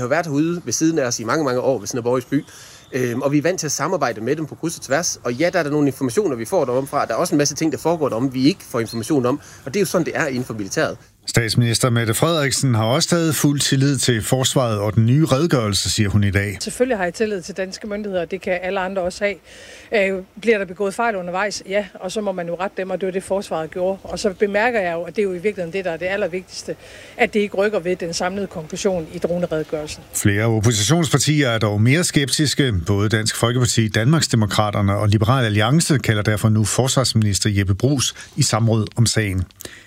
har været herude ved siden af os i mange, mange år ved sådan en Borgens By. Og vi er vant til at samarbejde med dem på kryds og tværs. Og ja, der er der nogle informationer, vi får derom fra. Der er også en masse ting, der foregår derom, vi ikke får information om. Og det er jo sådan, det er inden for militæret. Statsminister Mette Frederiksen har også stadig fuld tillid til forsvaret og den nye redegørelse, siger hun i dag. Selvfølgelig har jeg tillid til danske myndigheder, og det kan alle andre også have. Bliver der begået fejl undervejs? Ja, og så må man jo rette dem, og det var det, forsvaret gjorde. Og så bemærker jeg jo, at det er jo i virkeligheden det, der er det allervigtigste, at det ikke rykker ved den samlede konklusion i droneredegørelsen. Flere oppositionspartier er dog mere skeptiske. Både Dansk Folkeparti, Danmarksdemokraterne og Liberal Alliance kalder derfor nu forsvarsminister Jeppe Bruus i samråd om sagen.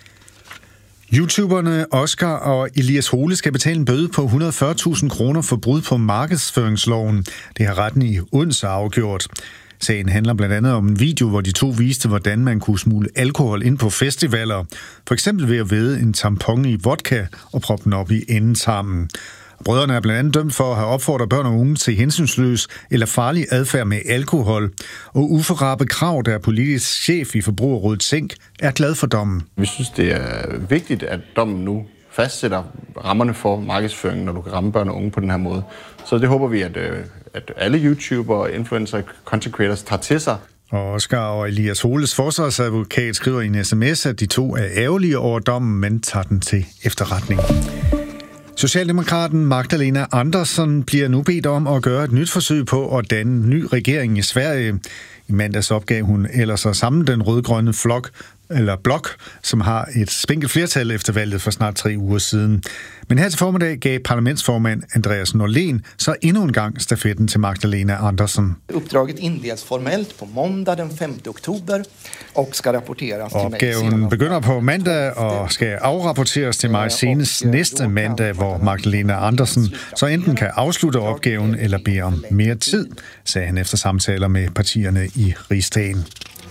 YouTuberne Oscar og Elias Hole skal betale en bøde på 140.000 kroner for brud på markedsføringsloven. Det har retten i Odense afgjort. Sagen handler blandt andet om en video, hvor de to viste, hvordan man kunne smule alkohol ind på festivaler. For eksempel ved at væde en tampon i vodka og proppe den op i endetarmen. Brødrene er blandt andet dømt for at have opfordret børn og unge til hensynsløs eller farlig adfærd med alkohol. Og Uffe Rabe Krag, der er politisk chef i Forbrugerrådet Tænk, er glad for dommen. Vi synes, det er vigtigt, at dommen nu fastsætter rammerne for markedsføringen, når du kan ramme børn og unge på den her måde. Så det håber vi, at alle YouTubere, influencer, content creators tager til sig. Og Oscar og Elias Holes forsvarsadvokat skriver i en sms, at de to er ærgerlige over dommen, men tager den til efterretning. Socialdemokraten Magdalena Andersson bliver nu bedt om at gøre et nyt forsøg på at danne en ny regering i Sverige. I mandags opgav hun ellers at samle den rødgrønne blok, som har et spinkelt flertal efter valget for snart 3 uger siden. Men her til formiddag gav parlamentsformand Andreas Norlén så endnu en gang stafetten til Magdalena Andersson. Uppdraget indledes formelt på mandag den 5. oktober og skal rapporteres til mig. Opgaven begynder på mandag og skal afrapporteres til mig senest næste mandag, hvor Magdalena Andersson så enten kan afslutte opgaven eller bede om mere tid, sagde han efter samtaler med partierne i Rigsdagen.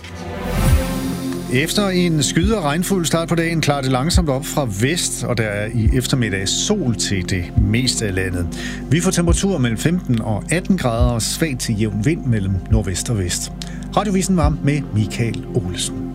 Efter en skyde og regnfuld start på dagen klarer det langsomt op fra vest, og der er i eftermiddag sol til det meste af landet. Vi får temperaturer mellem 15 og 18 grader og svag til jævn vind mellem nordvest og vest. Radiovisen var med Michael Olsen.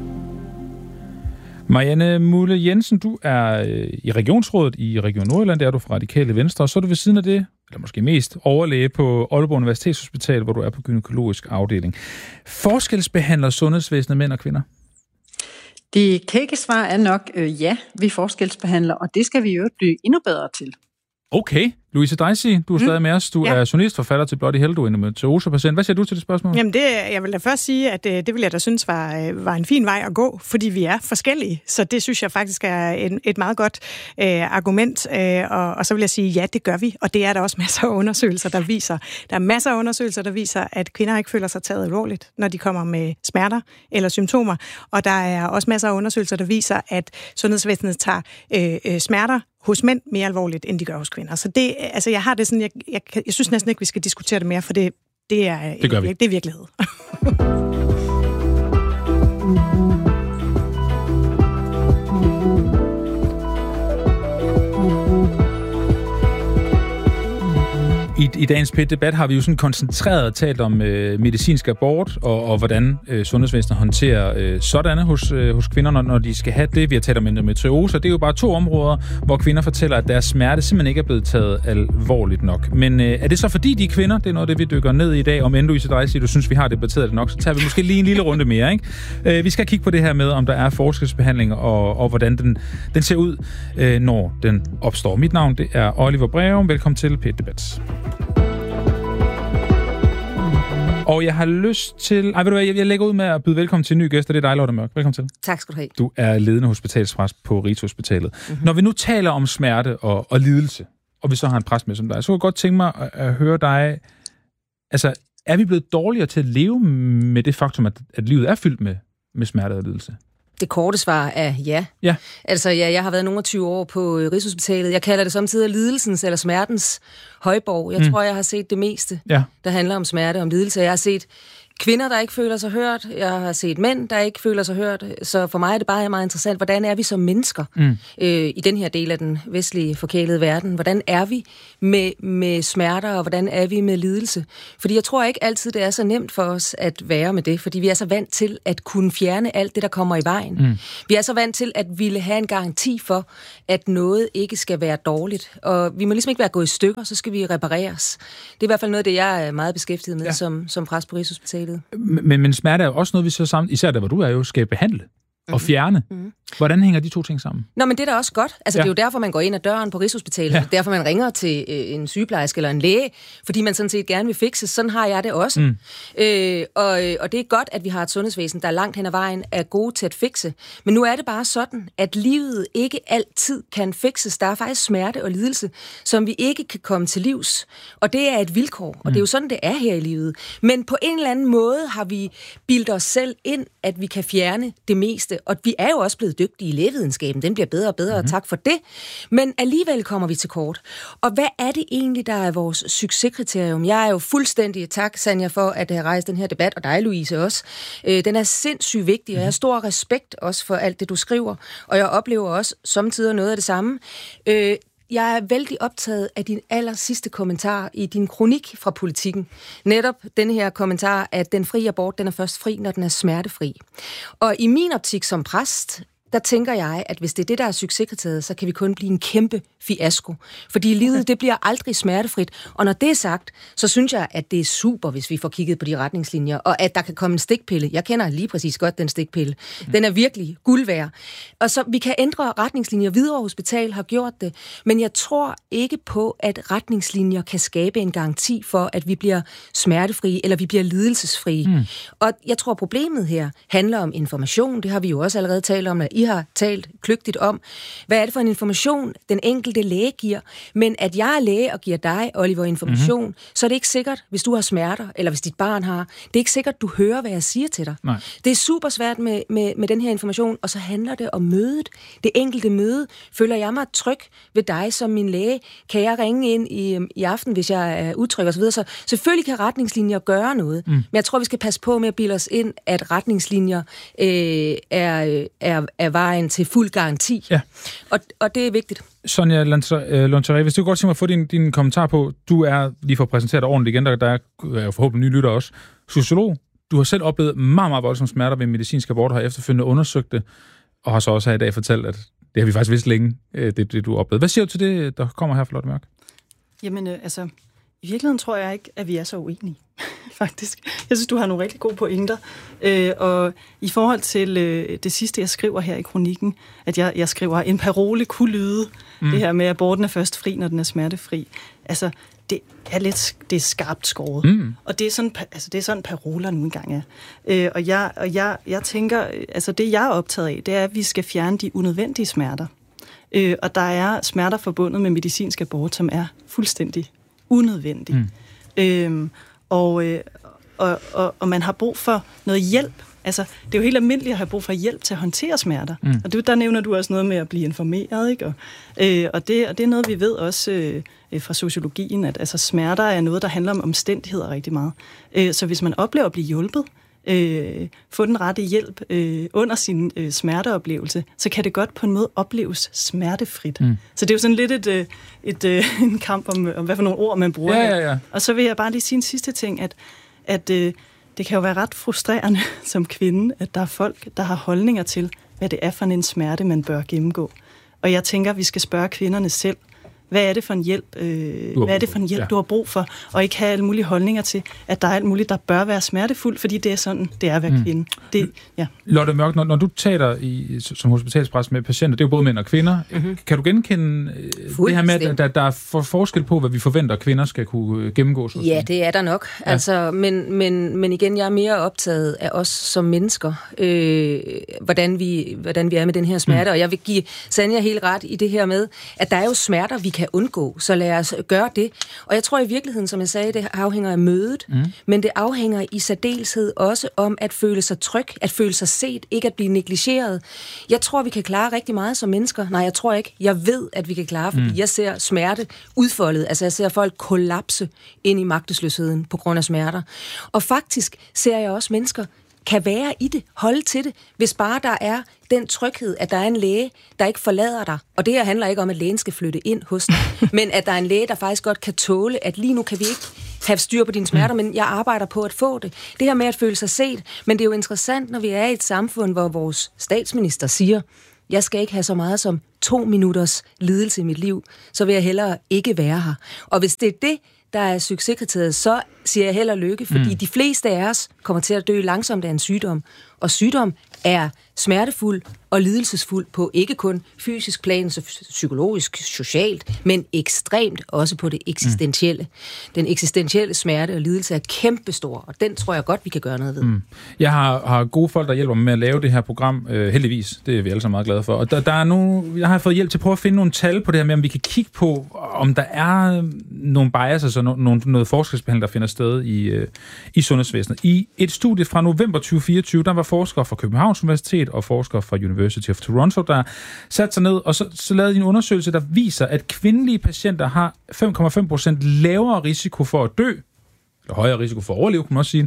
Marianne Mulle Jensen, du er i regionsrådet i Region Nordjylland, der er du fra Radikale Venstre, og så er du ved siden af det, eller måske mest, overlæge på Aalborg Universitetshospital, hvor du er på gynækologisk afdeling. Forskelsbehandler sundhedsvæsenet mænd og kvinder? Det kække svar er nok ja, vi forskelsbehandler, og det skal vi jo blive endnu bedre til. Okay. Louise Deisy, du er stadig med os. Du er journalistforfatter til Bloody Hell, du er endometriosepatient. Hvad siger du til det spørgsmål? Jamen, jeg vil da først sige, at det vil jeg da synes var en fin vej at gå, fordi vi er forskellige. Så det synes jeg faktisk er et meget godt argument. Og så vil jeg sige, ja, det gør vi. Og det er der også masser af undersøgelser, der viser. Der er masser af undersøgelser, der viser, at kvinder ikke føler sig taget alvorligt, når de kommer med smerter eller symptomer. Og der er også masser af undersøgelser, der viser, at sundhedsvæsenet tager smerter hos mænd mere alvorligt, end de gør hos kvinder. Så det, altså jeg har det sådan, jeg synes næsten ikke, vi skal diskutere det mere, for det er virkelighed. I dagens PET-debat har vi jo sådan koncentreret talt om medicinsk abort og hvordan sundhedsvæsenet håndterer sådanne hos kvinder, når de skal have det. Vi har talt om endometriose, det er jo bare 2 områder, hvor kvinder fortæller, at deres smerte simpelthen ikke er blevet taget alvorligt nok. Men er det så fordi de er kvinder? Det er noget af det, vi dykker ned i dag. Om end Louise Deisy, du synes, vi har debatteret det nok, så tager vi måske lige en lille runde mere, ikke? Vi skal kigge på det her med, om der er forskelsbehandling og hvordan den ser ud, når den opstår. Mit navn, det er Oliver Breum. Velkommen til PET-debat. Og jeg har lyst til... ved du hvad, jeg lægger ud med at byde velkommen til en ny gæst, og det er dig, Lotte Mørk. Velkommen til. Tak skal du have. Du er ledende hospitalspræst på Rigshospitalet. Mm-hmm. Når vi nu taler om smerte og lidelse, og vi så har en præst med som dig, så kunne jeg godt tænke mig at høre dig... Altså, er vi blevet dårligere til at leve med det faktum, at livet er fyldt med smerte og lidelse? Det korte svar er ja. Ja. Altså, jeg har været nogle 20 år på Rigshospitalet. Jeg kalder det samtidig lidelsens eller smertens højborg. Jeg tror, jeg har set det meste, der handler om smerte og om lidelse. Jeg har set kvinder, der ikke føler sig hørt. Jeg har set mænd, der ikke føler sig hørt. Så for mig er det bare meget interessant, hvordan er vi som mennesker i den her del af den vestlige forkælede verden? Hvordan er vi med smerter, og hvordan er vi med lidelse? Fordi jeg tror ikke altid, det er så nemt for os at være med det, fordi vi er så vant til at kunne fjerne alt det, der kommer i vejen. Vi er så vant til at ville have en garanti for, at noget ikke skal være dårligt. Og vi må ligesom ikke være gået i stykker, så skal vi repareres. Det er i hvert fald noget af det, jeg er meget beskæftiget med som præst på Rigshospitalet. Men smerte er jo også noget, vi så sammen, især der, hvor du er jo, skal behandle og fjerne. Hvordan hænger de to ting sammen? Nå, men det er da også godt. Altså, det er jo derfor, man går ind ad døren på Rigshospitalet. Ja. Derfor, man ringer til en sygeplejerske eller en læge, fordi man sådan set gerne vil fikse. Sådan har jeg det også. Og det er godt, at vi har et sundhedsvæsen, der langt hen ad vejen er gode til at fikse. Men nu er det bare sådan, at livet ikke altid kan fikses. Der er faktisk smerte og lidelse, som vi ikke kan komme til livs. Og det er et vilkår. Og det er jo sådan, det er her i livet. Men på en eller anden måde har vi bildet os selv ind, at vi kan fjerne det meste. Og vi er jo også blevet dygtige i lægevidenskaben. Den bliver bedre og bedre, og tak for det. Men alligevel kommer vi til kort. Og hvad er det egentlig, der er vores succeskriterium? Jeg er jo fuldstændig, tak Sanja for at have rejst den her debat, og dig Louise også. Den er sindssygt vigtig, og jeg har stor respekt også for alt det, du skriver. Og jeg oplever også samtidig noget af det samme. Jeg er vældig optaget af din aller sidste kommentar i din kronik fra Politikken. Netop den her kommentar, at den frie abort, den er først fri, når den er smertefri. Og i min optik som præst, der tænker jeg, at hvis det er det, der er succeskriteriet, så kan vi kun blive en kæmpe fiasko. Fordi livet, det bliver aldrig smertefrit. Og når det er sagt, så synes jeg, at det er super, hvis vi får kigget på de retningslinjer, og at der kan komme en stikpille. Jeg kender lige præcis godt den stikpille. Den er virkelig guld værd. Og så vi kan ændre retningslinjer. Hvidovre Hospital har gjort det, men jeg tror ikke på, at retningslinjer kan skabe en garanti for, at vi bliver smertefrie, eller vi bliver lidelsesfrie. Og jeg tror, problemet her handler om information. Det har vi jo også allerede talt om, at I har talt kløgtigt om. Hvad er det for en information, den enkelte læge giver? Men at jeg er læge og giver dig, Oliver, information, så er det ikke sikkert, hvis du har smerter, eller hvis dit barn har, det er ikke sikkert, du hører, hvad jeg siger til dig. Nej. Det er super svært med den her information, og så handler det om mødet. Det enkelte møde. Føler jeg mig tryg ved dig som min læge? Kan jeg ringe ind i aften, hvis jeg er utryg osv.? Så selvfølgelig kan retningslinjer gøre noget, men jeg tror, vi skal passe på med at bilde os ind, at retningslinjer er vejen til fuld garanti. Ja. Og det er vigtigt. Sonja Lonteré, hvis du godt tænke mig at få din kommentar på, du er lige for at præsentere dig ordentligt igen, der er jo forhåbentlig nye lytter også, sociolog. Du har selv oplevet meget, meget voldsomme smerter ved medicinsk abort, har efterfølgende undersøgt det, og har så også her i dag fortalt, at det har vi faktisk vidst længe, det du har oplevet. Hvad siger du til det, der kommer her fra Lotte Mørk? Jamen, i virkeligheden tror jeg ikke, at vi er så uenige, faktisk. Jeg synes, du har nogle rigtig gode pointer. Og i forhold til det sidste, jeg skriver her i kronikken, at jeg skriver, en parole kunne lyde, det her med, at aborten er først fri, når den er smertefri. Altså, det er skarpt skåret. Og det er sådan paroler nu engang er. Og jeg tænker, altså det jeg er optaget af, det er, at vi skal fjerne de unødvendige smerter. Og der er smerter forbundet med medicinsk abort, som er fuldstændig unødvendige. Og man har brug for noget hjælp. Altså, det er jo helt almindeligt at have brug for hjælp til at håndtere smerter. Og der nævner du også noget med at blive informeret, ikke? Og det er noget, vi ved også fra sociologien, at altså, smerter er noget, der handler om omstændigheder rigtig meget. Så hvis man oplever at blive hjulpet, få den rette hjælp under sin smerteoplevelse, så kan det godt på en måde opleves smertefrit. Så det er jo sådan lidt en kamp om hvad for nogle ord man bruger. Ja. Og så vil jeg bare lige sige en sidste ting, at det kan jo være ret frustrerende som kvinde, at der er folk, der har holdninger til, hvad det er for en smerte, man bør gennemgå. Og jeg tænker, at vi skal spørge kvinderne selv, hvad er det for en hjælp, du har brug for, og ikke have alle mulige holdninger til, at der er alt muligt, der bør være smertefuldt, fordi det er sådan, det er at være kvinde. Lotte Mørk, når du taler som hospitalspræst med patienter, det er jo både mænd og kvinder, kan du genkende det her med, at der er forskel på, hvad vi forventer, at kvinder skal kunne gennemgå? Ja, det er der nok. Ja. Altså, men igen, jeg er mere optaget af os som mennesker, hvordan vi er med den her smerte, og jeg vil give Sanja helt ret i det her med, at der er jo smerter, vi kan undgå. Så lad os gøre det. Og jeg tror i virkeligheden, som jeg sagde, det afhænger af mødet, men det afhænger i særdeleshed også om at føle sig tryg, at føle sig set, ikke at blive negligeret. Jeg tror, vi kan klare rigtig meget som mennesker. Nej, jeg tror ikke. Jeg ved, at vi kan klare, fordi jeg ser smerte udfoldet. Altså, jeg ser folk kollapse ind i magtesløsheden på grund af smerter. Og faktisk ser jeg også mennesker kan være i det, holde til det, hvis bare der er den tryghed, at der er en læge, der ikke forlader dig. Og det her handler ikke om, at lægen skal flytte ind hos dig, men at der er en læge, der faktisk godt kan tåle, at lige nu kan vi ikke have styr på dine smerter, men jeg arbejder på at få det. Det her med at føle sig set, men det er jo interessant, når vi er i et samfund, hvor vores statsminister siger, jeg skal ikke have så meget som 2 minutters lidelse i mit liv, så vil jeg hellere ikke være her. Og hvis det er det, der er succeskriteriet, så siger jeg held og lykke, fordi de fleste af os kommer til at dø langsomt af en sygdom. Og sygdom er smertefuld og lidelsesfuld på ikke kun fysisk plan, så psykologisk, socialt, men ekstremt også på det eksistentielle. Den eksistentielle smerte og lidelse er kæmpestor, og den tror jeg godt, vi kan gøre noget ved. Jeg har gode folk, der hjælper mig med at lave det her program, heldigvis. Det er vi alle sammen meget glade for. Og der er jeg har fået hjælp til at prøve at finde nogle tal på det her med, om vi kan kigge på, om der er nogle biases og noget forskelsbehandling, der finder sted i sundhedsvæsenet. I et studie fra november 2024, der var forskere fra Københavns Universitet og forskere fra University of Toronto, der satte sig ned, og så lavede de en undersøgelse, der viser, at kvindelige patienter har 5,5% lavere risiko for at dø, eller højere risiko for at overleve, kan man også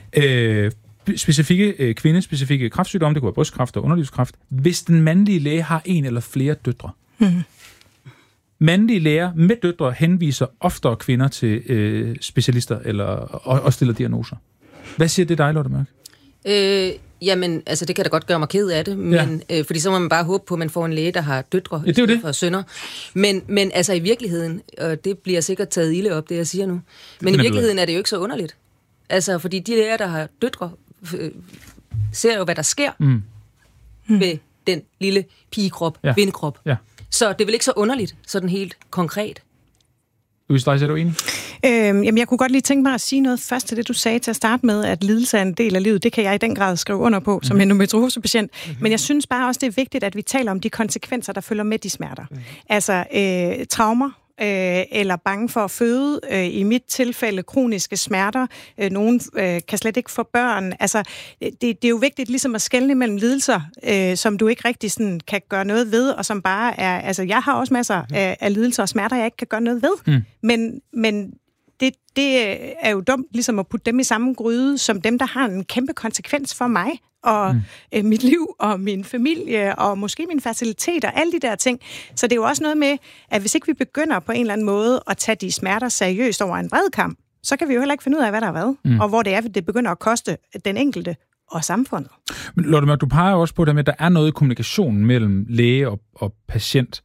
sige, kvindespecifikke kræftsygdomme, det kunne være brystkræft og underlivskræft, hvis den mandlige læge har en eller flere døtre. Mandlige læger med døtre henviser oftere kvinder til specialister og stiller diagnoser. Hvad siger det dig, Lotte Mørk? Jamen, altså det kan da godt gøre mig ked af det, men, fordi så må man bare håbe på, at man får en læge, der har døtre i stedet for sønner. Men altså i virkeligheden, og det bliver sikkert taget ilde op, det jeg siger nu, men i virkeligheden er det jo ikke så underligt. Altså, fordi de læger, der har døtre, ser jo, hvad der sker ved den lille pigekrop, kvindekrop. Ja. Så det er vel ikke så underligt, sådan helt konkret. Louise Dreis, er du enig? Jamen, jeg kunne godt lige tænke mig at sige noget først til det, du sagde til at starte med, at lidelse er en del af livet. Det kan jeg i den grad skrive under på som endometriosepatient. Men jeg synes bare også, det er vigtigt, at vi taler om de konsekvenser, der følger med de smerter. Altså traumer, eller bange for at føde. I mit tilfælde kroniske smerter. Nogen kan slet ikke få børn. Altså, det er jo vigtigt ligesom at skelne mellem lidelser, som du ikke rigtig sådan kan gøre noget ved, og som bare er... Altså, jeg har også masser af lidelser og smerter, jeg ikke kan gøre noget ved. Men det er jo dumt ligesom at putte dem i samme gryde, som dem, der har en kæmpe konsekvens for mig, og mit liv, og min familie, og måske min fertilitet, og alle de der ting. Så det er jo også noget med, at hvis ikke vi begynder på en eller anden måde at tage de smerter seriøst over en bred kamp, så kan vi jo heller ikke finde ud af, hvad der er hvad, og hvor det er, det begynder at koste den enkelte og samfundet. Men Lotte Mørk, du peger også på det med, at der er noget i kommunikationen mellem læge og patient.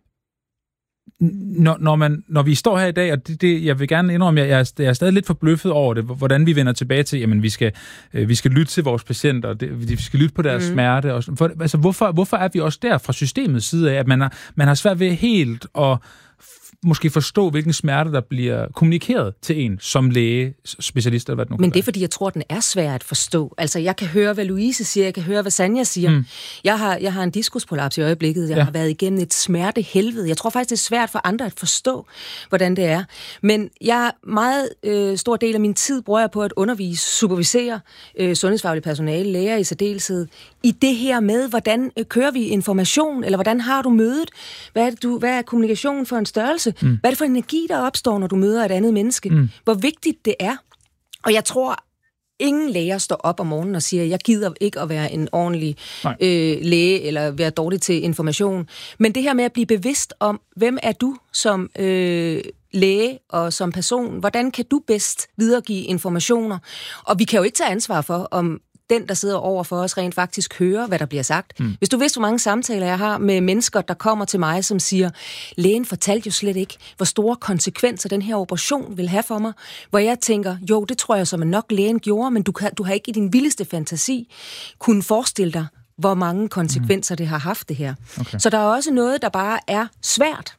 Når vi står her i dag, og jeg vil gerne indrømme, at jeg er stadig lidt forbløffet over det, hvordan vi vender tilbage til, jamen vi skal lytte til vores patienter, vi skal lytte på deres smerte. Altså, hvorfor er vi også der fra systemets side af, at man har svært ved helt at måske forstå, hvilken smerte, der bliver kommunikeret til en som læge, specialist eller hvad det nu kan være. Men det er, fordi jeg tror, den er svær at forstå. Altså, jeg kan høre, hvad Louise siger, jeg kan høre, hvad Sanja siger. Jeg har en diskusprolaps i øjeblikket, jeg har været igennem et smertehelvede. Jeg tror faktisk, det er svært for andre at forstå, hvordan det er. Men jeg meget stor del af min tid bruger jeg på at undervise, supervisere sundhedsfaglige personale, læger i særdeleshed, i det her med, hvordan kører vi information, eller hvordan har du mødet? Hvad er kommunikationen for en størrelse? Hvad er det for energi, der opstår, når du møder et andet menneske? Hvor vigtigt det er. Og jeg tror, ingen læger står op om morgenen og siger, jeg gider ikke at være en ordentlig læge, eller være dårlig til information. Men det her med at blive bevidst om, hvem er du som læge og som person? Hvordan kan du bedst videregive informationer? Og vi kan jo ikke tage ansvar for, om den, der sidder over for os, rent faktisk hører, hvad der bliver sagt. Hvis du vidste, hvor mange samtaler jeg har med mennesker, der kommer til mig, som siger, lægen fortalte jo slet ikke, hvor store konsekvenser den her operation vil have for mig, hvor jeg tænker, jo, det tror jeg som nok lægen gjorde, men du har ikke i din vildeste fantasi kunne forestille dig, hvor mange konsekvenser det har haft det her. Okay. Så der er også noget, der bare er svært.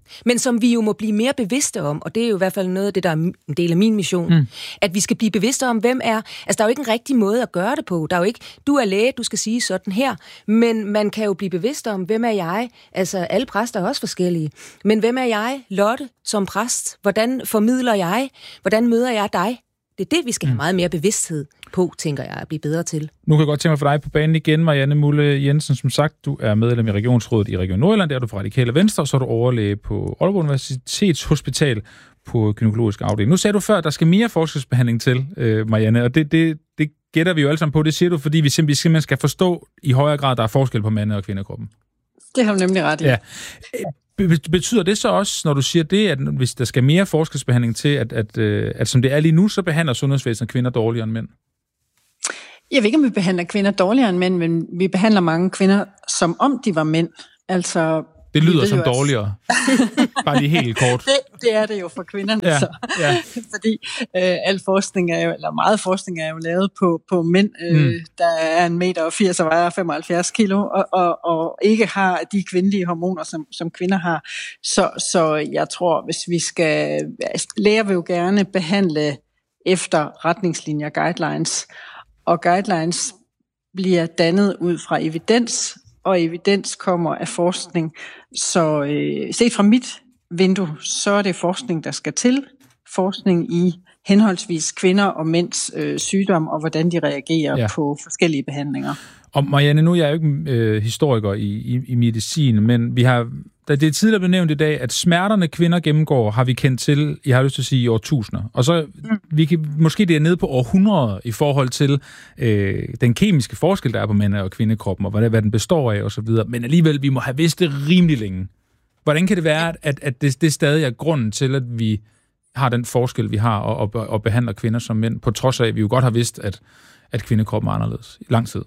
Men som vi jo må blive mere bevidste om, og det er jo i hvert fald noget af det, der er en del af min mission, at vi skal blive bevidste om, hvem er... Altså, der er jo ikke en rigtig måde at gøre det på. Der er jo ikke, du er læge, du skal sige sådan her, men man kan jo blive bevidst om, hvem er jeg? Altså, alle præster er også forskellige. Men hvem er jeg, Lotte, som præst? Hvordan formidler jeg? Hvordan møder jeg dig? Det er det, vi skal have meget mere bevidsthed på, tænker jeg, at blive bedre til. Nu kan jeg godt tænke mig for dig på banen igen, Marianne Mulle Jensen. Som sagt, du er medlem i Regionsrådet i Region Nordjylland, der er du fra Radikale Venstre, og så er du overlæge på Aalborg Universitetshospital på gynækologisk afdeling. Nu sagde du før, at der skal mere forskelsbehandling til, Marianne, og det gætter vi jo alle sammen på. Det siger du, fordi vi simpelthen skal forstå i højere grad, at der er forskel på mande- og kvindekroppen. Det har du nemlig ret i. Ja. Betyder det så også, når du siger det, at hvis der skal mere forskelsbehandling til, at som det er lige nu, så behandler sundhedsvæsenet kvinder dårligere end mænd? Jeg ved ikke, om vi behandler kvinder dårligere end mænd, men vi behandler mange kvinder, som om de var mænd. Altså, det lyder som dårligere. Bare lige helt kort. Det er det jo for kvinderne. Ja, så. Ja. Fordi al forskning er jo, eller meget forskning er jo lavet på mænd, der er 1,80 meter og vejer 75 kilo, og ikke har de kvindelige hormoner, som kvinder har. Så jeg tror, hvis vi skal... Læger vil jo gerne behandle efter retningslinjer, guidelines, og guidelines bliver dannet ud fra evidens, og evidens kommer af forskning. Så set fra mit vindue, så er det forskning, der skal til. Forskning i henholdsvis kvinder og mænds sygdom, og hvordan de reagerer på forskellige behandlinger. Og Marianne, nu er jeg jo ikke historiker i medicin, men vi har... Det er tidligere blevet nævnt i dag, at smerterne kvinder gennemgår, har vi kendt til, jeg har lyst til at sige, i årtusinder. Og så måske det er nede på århundreder i forhold til den kemiske forskel, der er på mænd- og kvindekroppen, og hvad den består af osv. Men alligevel, vi må have vidst det rimelig længe. Hvordan kan det være, at det stadig er grunden til, at vi har den forskel, vi har, og behandler kvinder som mænd, på trods af, at vi jo godt har vidst, at kvindekroppen er anderledes i lang tid?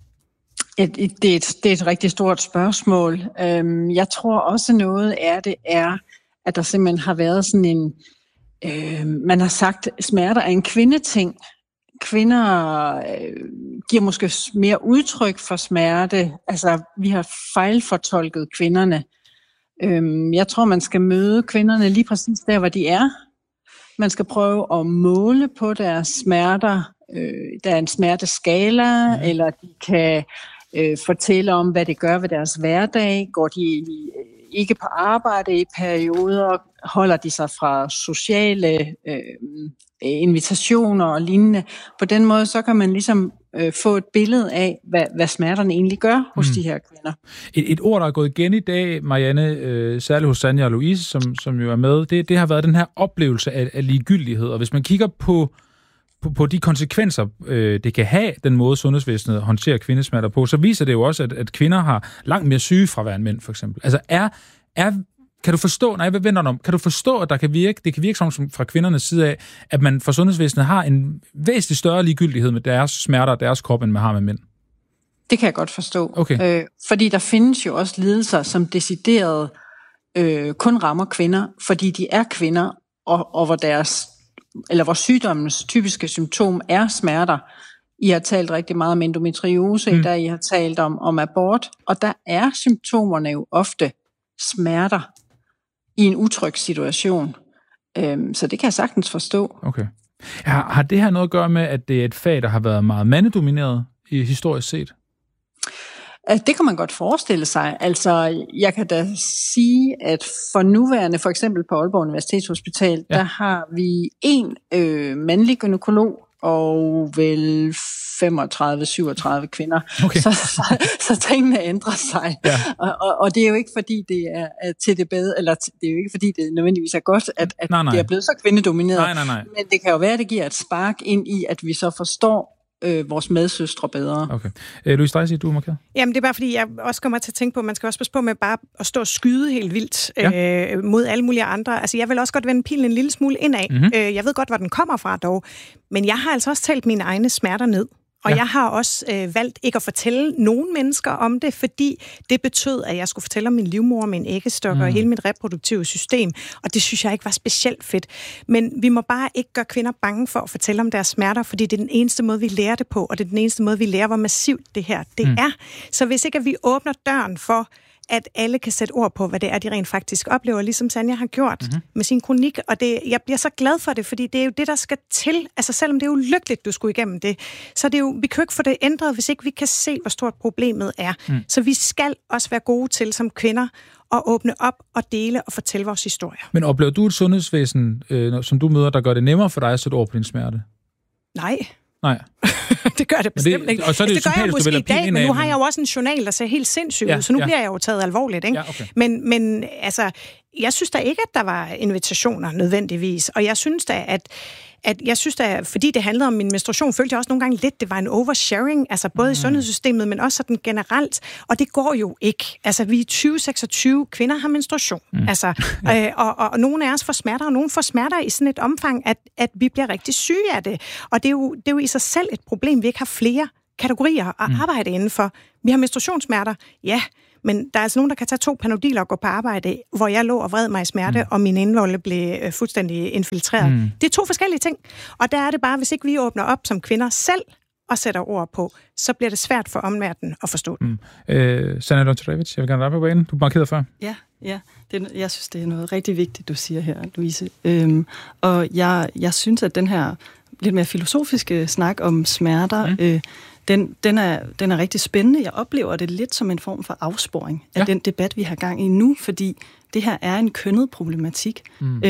Det er et rigtig stort spørgsmål. Jeg tror også noget af det er, at der simpelthen har været sådan en... man har sagt, at smerter er en kvindeting. Kvinder giver måske mere udtryk for smerte. Altså, vi har fejlfortolket kvinderne. Jeg tror, man skal møde kvinderne lige præcis der, hvor de er. Man skal prøve at måle på deres smerter. Der er en smerteskala, eller de kan... fortælle om, hvad det gør ved deres hverdag. Går de ikke på arbejde i perioder? Holder de sig fra sociale invitationer og lignende? På den måde, så kan man ligesom få et billede af, hvad smerterne egentlig gør hos de her kvinder. Et ord, der er gået igen i dag, Marianne, særligt hos Sanja og Louise, som jo er med, det har været den her oplevelse af ligegyldighed. Og hvis man kigger på de konsekvenser, det kan have, den måde sundhedsvæsenet håndterer kvindesmerter på, så viser det jo også, at kvinder har langt mere sygefravær end mænd, for eksempel. Altså kan du forstå, kan du forstå, at det kan virke som fra kvindernes side af, at man fra sundhedsvæsenet har en væsentlig større ligegyldighed med deres smerter og deres krop, end man har med mænd? Det kan jeg godt forstå. Okay. Fordi der findes jo også lidelser, som decideret kun rammer kvinder, fordi de er kvinder, og hvor sygdommens typiske symptom er smerter. I har talt rigtig meget om endometriose, der I har talt om abort, og der er symptomerne jo ofte smerter i en utryg situation. Så det kan jeg sagtens forstå. Okay. Har det her noget at gøre med, at det er et fag, der har været meget mandedomineret historisk set? Det kan man godt forestille sig. Altså, jeg kan da sige, at for nuværende, for eksempel på Aalborg Universitetshospital, der har vi en mandlig gynækolog og vel 35-37 kvinder. Okay. Så tingene ændrer sig. Ja. Og det er jo ikke fordi det er til det bedre, eller det er jo ikke fordi det nødvendigvis er godt, at det er blevet så kvindedomineret. Nej. Men det kan jo være, at det giver et spark ind i, at vi så forstår vores medsøstre bedre. Okay. Louise Dreisig, du er markeret? Jamen, det er bare fordi, jeg også kommer til at tænke på, at man skal også passe på med bare at stå og skyde helt vildt mod alle mulige andre. Altså, jeg vil også godt vende pilen en lille smule indad. Mm-hmm. Jeg ved godt, hvor den kommer fra dog. Men jeg har altså også talt mine egne smerter ned. Og jeg har også valgt ikke at fortælle nogen mennesker om det, fordi det betød, at jeg skulle fortælle om min livmor, min æggestok og hele mit reproduktive system. Og det synes jeg ikke var specielt fedt. Men vi må bare ikke gøre kvinder bange for at fortælle om deres smerter, fordi det er den eneste måde, vi lærer det på, og det er den eneste måde, vi lærer, hvor massivt det her det er. Så hvis ikke at vi åbner døren for, at alle kan sætte ord på, hvad det er, de rent faktisk oplever, ligesom Sanja har gjort med sin kronik. Og jeg bliver så glad for det, fordi det er jo det, der skal til. Altså selvom det er ulykkeligt, du skulle igennem det, så det er jo, vi kan jo ikke få det ændret, hvis ikke vi kan se, hvor stort problemet er. Så vi skal også være gode til som kvinder at åbne op og dele og fortælle vores historier. Men oplever du et sundhedsvæsen, som du møder, der gør det nemmere for dig at sætte ord på din smerte? Nej. Det gør det bestemt ikke. Og så er det jo gør jeg måske i dag, men nu har jeg jo også en journal, der ser helt sindssygt ud, så nu bliver jeg jo taget alvorligt. Ikke? Ja, okay. Men altså, jeg synes da ikke, at der var invitationer nødvendigvis, og jeg synes da, fordi det handlede om min menstruation, følte jeg også nogle gange lidt, det var en oversharing, altså både i sundhedssystemet, men også sådan generelt, og det går jo ikke. Altså, vi er 2026, kvinder har menstruation, altså, og nogle af os får smerter, og nogle får smerter i sådan et omfang, at vi bliver rigtig syge af det. Og det er jo i sig selv et problem, vi ikke har flere kategorier at arbejde indenfor. Vi har menstruationssmerter, ja, men der er altså nogen, der kan tage 2 Panodiler og gå på arbejde, hvor jeg lå og vred mig i smerte, og min indvolde blev fuldstændig infiltreret. Det er 2 forskellige ting. Og der er det bare, hvis ikke vi åbner op som kvinder selv og sætter ord på, så bliver det svært for omverdenen at forstå det. Sanja Lončarević, jeg vil gerne være på banen. Du markerede før. Ja. Jeg synes, det er noget rigtig vigtigt, du siger her, Louise. Og jeg synes, at den her lidt mere filosofiske snak om smerter, den er rigtig spændende. Jeg oplever det lidt som en form for afsporing af den debat, vi har gang i nu, fordi det her er en kønnet problematik.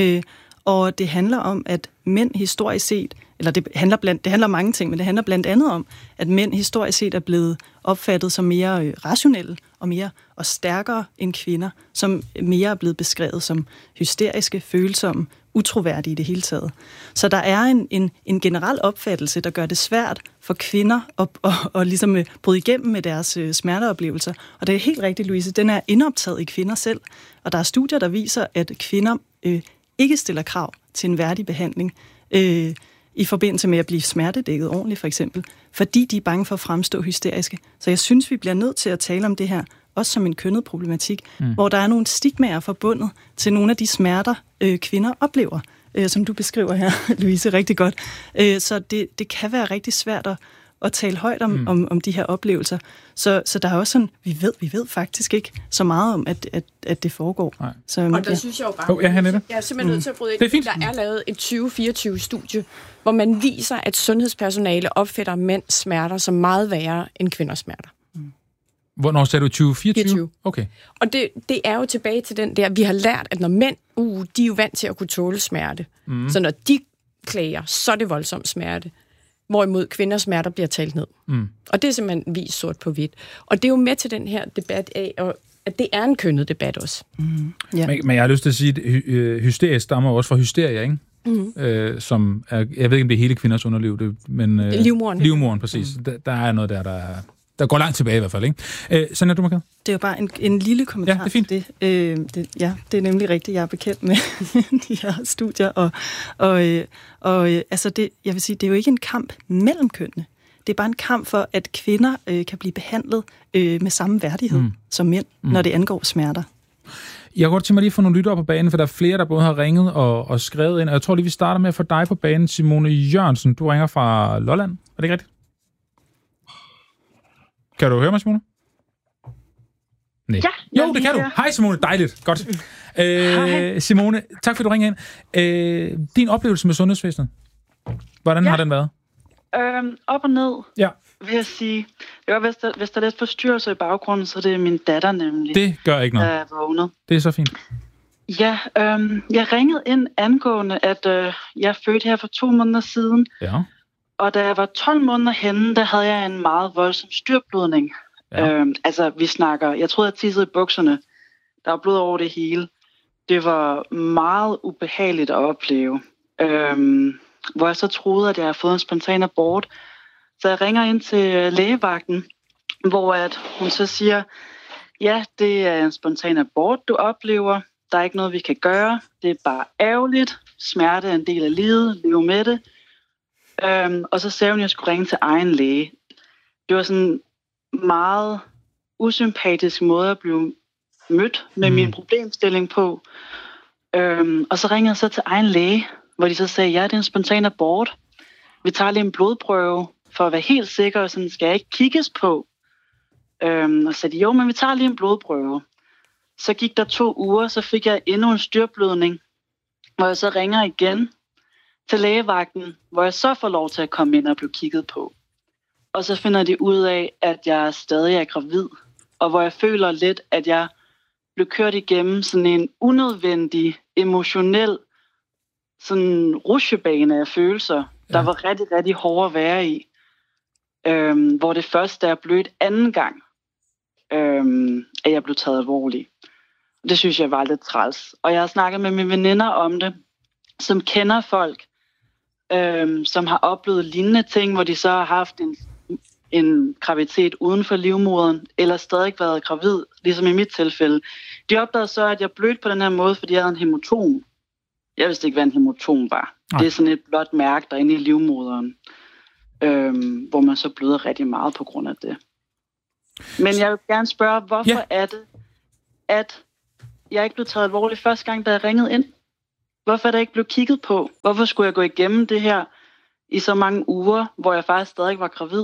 Og det handler om, at mænd historisk set, eller det handler om mange ting, men det handler blandt andet om, at mænd historisk set er blevet opfattet som mere rationelle og stærkere end kvinder, som mere er blevet beskrevet som hysteriske, følsomme, utroværdige i det hele taget. Så der er en generel opfattelse, der gør det svært for kvinder at ligesom bryde igennem med deres smerteoplevelser. Og det er helt rigtigt, Louise, den er indoptaget i kvinder selv. Og der er studier, der viser, at kvinder ikke stiller krav til en værdig behandling i forbindelse med at blive smertedækket ordentligt, for eksempel, fordi de er bange for at fremstå hysteriske. Så jeg synes, vi bliver nødt til at tale om det her, også som en kønnet problematik, hvor der er nogle stigmaer forbundet til nogle af de smerter, kvinder oplever, som du beskriver her, Louise, rigtig godt. Så det kan være rigtig svært at tale højt om de her oplevelser. Så der er også sådan, vi ved faktisk ikke så meget om, at det foregår. Så, og der synes jeg jo bare, jeg er simpelthen nødt til at bryde ind. Der er lavet et 2024-studie, hvor man viser, at sundhedspersonale opfatter mænds smerter som meget værre end kvinders smerter. Hvornår sagde du 2024? Okay. Og det er jo tilbage til den der, vi har lært, at når mænd, de er jo vant til at kunne tåle smerte. Så når de klager, så er det voldsom smerte. Hvorimod kvinders smerter bliver talt ned. Og det er simpelthen vist sort på hvidt. Og det er jo med til den her debat af, at det er en kønnet debat også. Men jeg har lyst til at sige, at hysteria stammer også fra hysteria, ikke? Som er, jeg ved ikke, om det er hele kvinders underliv, men livmoren. Livmoren, præcis. Der er noget der går langt tilbage i hvert fald, ikke? Sådan er du, Marked? Det er jo bare en lille kommentar. Ja, det er fint. Det er nemlig rigtigt, jeg er bekendt med de her studier. Altså jeg vil sige, det er jo ikke en kamp mellem kønnene. Det er bare en kamp for, at kvinder kan blive behandlet med samme værdighed som mænd, når det angår smerter. Jeg kan godt tænke mig lige at få nogle lyttere på banen, for der er flere, der både har ringet og skrevet ind. Og jeg tror lige, vi starter med at få dig på banen, Simone Jørgensen. Du ringer fra Lolland. Er det ikke rigtigt? Kan du høre mig, Simone? Nej. Ja, jo, det kan du. Hej, Simone. Dejligt. Godt. Simone, tak fordi du ringer ind. Din oplevelse med sundhedsvæsenet, hvordan har den været? Op og ned, vil jeg sige. Hvis der er lidt forstyrrelser i baggrunden, så det er min datter nemlig. Det gør ikke noget. Der er vågnet. Det er så fint. Ja, jeg ringede ind angående, at jeg fødte her for 2 måneder siden. Ja. Og da jeg var 12 måneder henne, der havde jeg en meget voldsom styrblødning. Ja. Altså, vi snakker, jeg troede, jeg tissede i bukserne. Der var blod over det hele. Det var meget ubehageligt at opleve. Hvor jeg så troede, at jeg havde fået en spontan abort. Så jeg ringer ind til lægevagten, hvor at hun så siger, ja, det er en spontan abort, du oplever. Der er ikke noget, vi kan gøre. Det er bare ærgerligt. Smerte er en del af livet. Lev med det. Og så sagde hun, at jeg skulle ringe til egen læge. Det var sådan en meget usympatisk måde at blive mødt med min problemstilling på. Og så ringede jeg så til egen læge, hvor de så sagde, ja, det er en spontan abort. Vi tager lige en blodprøve for at være helt sikker, og sådan skal jeg ikke kigges på. Og så sagde de, jo, men vi tager lige en blodprøve. Så gik der 2 uger, så fik jeg endnu en styrtblødning, hvor jeg så ringer igen til lægevagten, hvor jeg så får lov til at komme ind og blive kigget på. Og så finder de ud af, at jeg stadig er gravid, og hvor jeg føler lidt, at jeg blev kørt igennem sådan en unødvendig, emotionel sådan rutsjebane af følelser, der var rigtig, rigtig hårde at være i. Hvor det første er blødt anden gang, at jeg blev taget alvorligt. Det synes jeg var lidt træls. Og jeg har snakket med mine veninder om det, som kender folk, som har oplevet lignende ting, hvor de så har haft en graviditet uden for livmoderen, eller stadig været gravid, ligesom i mit tilfælde. De opdagede så, at jeg blødte på den her måde, fordi jeg havde en hemotom. Jeg vidste ikke, hvad en hemotom var. Nej. Det er sådan et blåt mærke derinde i livmoderen, hvor man så bløder rigtig meget på grund af det. Men jeg vil gerne spørge, hvorfor er det, at jeg ikke blev taget alvorligt første gang, da jeg ringede ind? Hvorfor er der ikke blevet kigget på? Hvorfor skulle jeg gå igennem det her i så mange uger, hvor jeg faktisk stadig var gravid?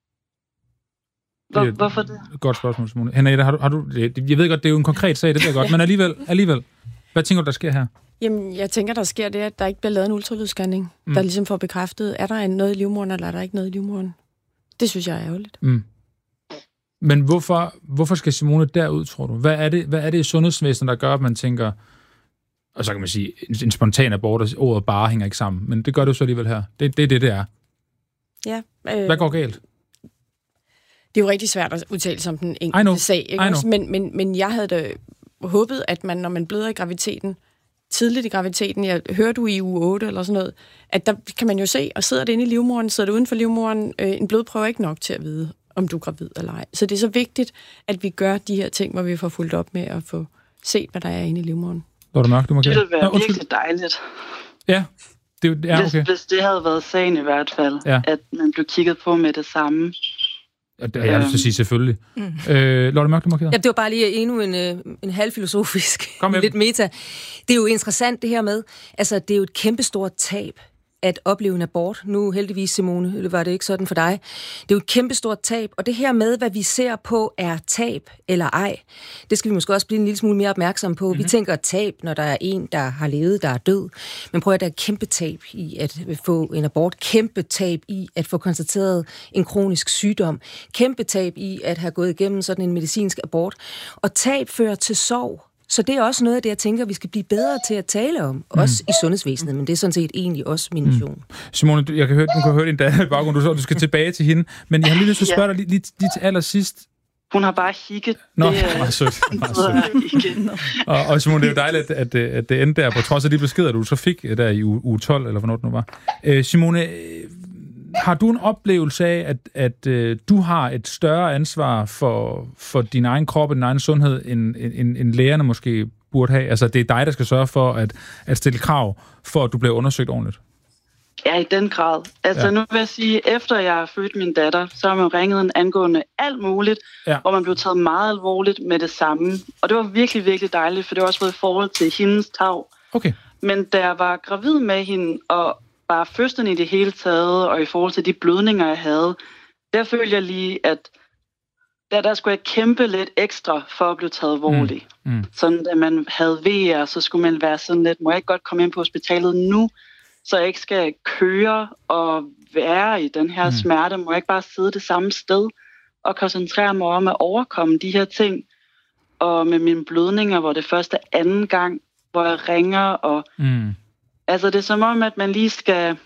Hvorfor det? Godt spørgsmål, Simone. Henriette, har du jeg ved godt, det er jo en konkret sag, det ved jeg godt, men alligevel, hvad tænker du, der sker her? Jamen, jeg tænker, der sker det, at der ikke bliver lavet en ultralydsscanning, der ligesom får bekræftet, er der noget i livmoderen, eller er der ikke noget i livmoderen? Det synes jeg er ærgerligt. Men hvorfor skal Simone derud, tror du? Hvad er det i sundhedsvæsenet, der gør, at man tænker, og så kan man sige, en spontan abort, og ordet bare hænger ikke sammen, men det gør det jo så alligevel her. Det er det er. Ja. Hvad går galt? Det er jo rigtig svært at udtale som den enkelte sag, ikke også? Men jeg havde da håbet, at man, når man bløder i graviditeten, tidligt i graviditeten, jeg hører du i uge 8 eller sådan noget, at der kan man jo se, og sidder det inde i livmoderen, sidder det uden for livmoderen, en blodprøve er ikke nok til at vide, om du er gravid eller ej. Så det er så vigtigt, at vi gør de her ting, hvor vi får fulgt op med at få set, hvad der er inde i livmoderen. Lotte Mørk, du må det ville være virkelig dejligt. Ja, okay. Hvis det havde været sagen i hvert fald, at man blev kigget på med det samme. Ja, det har jeg lyst til at sige selvfølgelig. Lotte Mørk, du må kigge. Ja, det var bare lige endnu en halvfilosofisk, lidt meta. Det er jo interessant det her med, altså det er jo et kæmpestort tab at opleve en abort. Nu heldigvis, Simone, var det ikke sådan for dig. Det er jo et kæmpestort tab, og det her med, hvad vi ser på, er tab eller ej, det skal vi måske også blive en lille smule mere opmærksom på. Vi tænker tab, når der er en, der har levet, der er død. Men prøv at der er kæmpe tab i at få en abort, kæmpe tab i at få konstateret en kronisk sygdom, kæmpe tab i at have gået igennem sådan en medicinsk abort. Og tab fører til sorg. Så det er også noget af det, jeg tænker, vi skal blive bedre til at tale om, også i sundhedsvæsenet, men det er sådan set egentlig også min mission. Simone, du kan høre din datter i baggrunden, du skal tilbage til hende, men jeg har lige lyst til at spørge dig lige til allersidst. Hun har bare higget. Nå, meget sødt. Og Simone, det er jo dejligt, at det endte der, på trods af de beskeder, du så fik der i uge 12, eller hvornår det nu var. Simone, har du en oplevelse af, at du har et større ansvar for din egen krop og din egen sundhed, end lægerne måske burde have? Altså, det er dig, der skal sørge for at stille krav, for at du bliver undersøgt ordentligt? Ja, i den grad. Altså, nu vil jeg sige, efter jeg har født min datter, så har man ringet en angående alt muligt, hvor man blev taget meget alvorligt med det samme. Og det var virkelig, virkelig dejligt, for det var også i forhold til hendes tag. Okay. Men da jeg var gravid med hende, og bare fødslen i det hele taget, og i forhold til de blødninger, jeg havde, der følte jeg lige, at der skulle jeg kæmpe lidt ekstra for at blive taget alvorligt. Sådan, at man havde vejer, så skulle man være sådan lidt, må jeg ikke godt komme ind på hospitalet nu, så jeg ikke skal køre og være i den her smerte, må jeg ikke bare sidde det samme sted og koncentrere mig om at overkomme de her ting. Og med mine blødninger, hvor det første anden gang, hvor jeg ringer, og altså, det er som om, at man lige skal,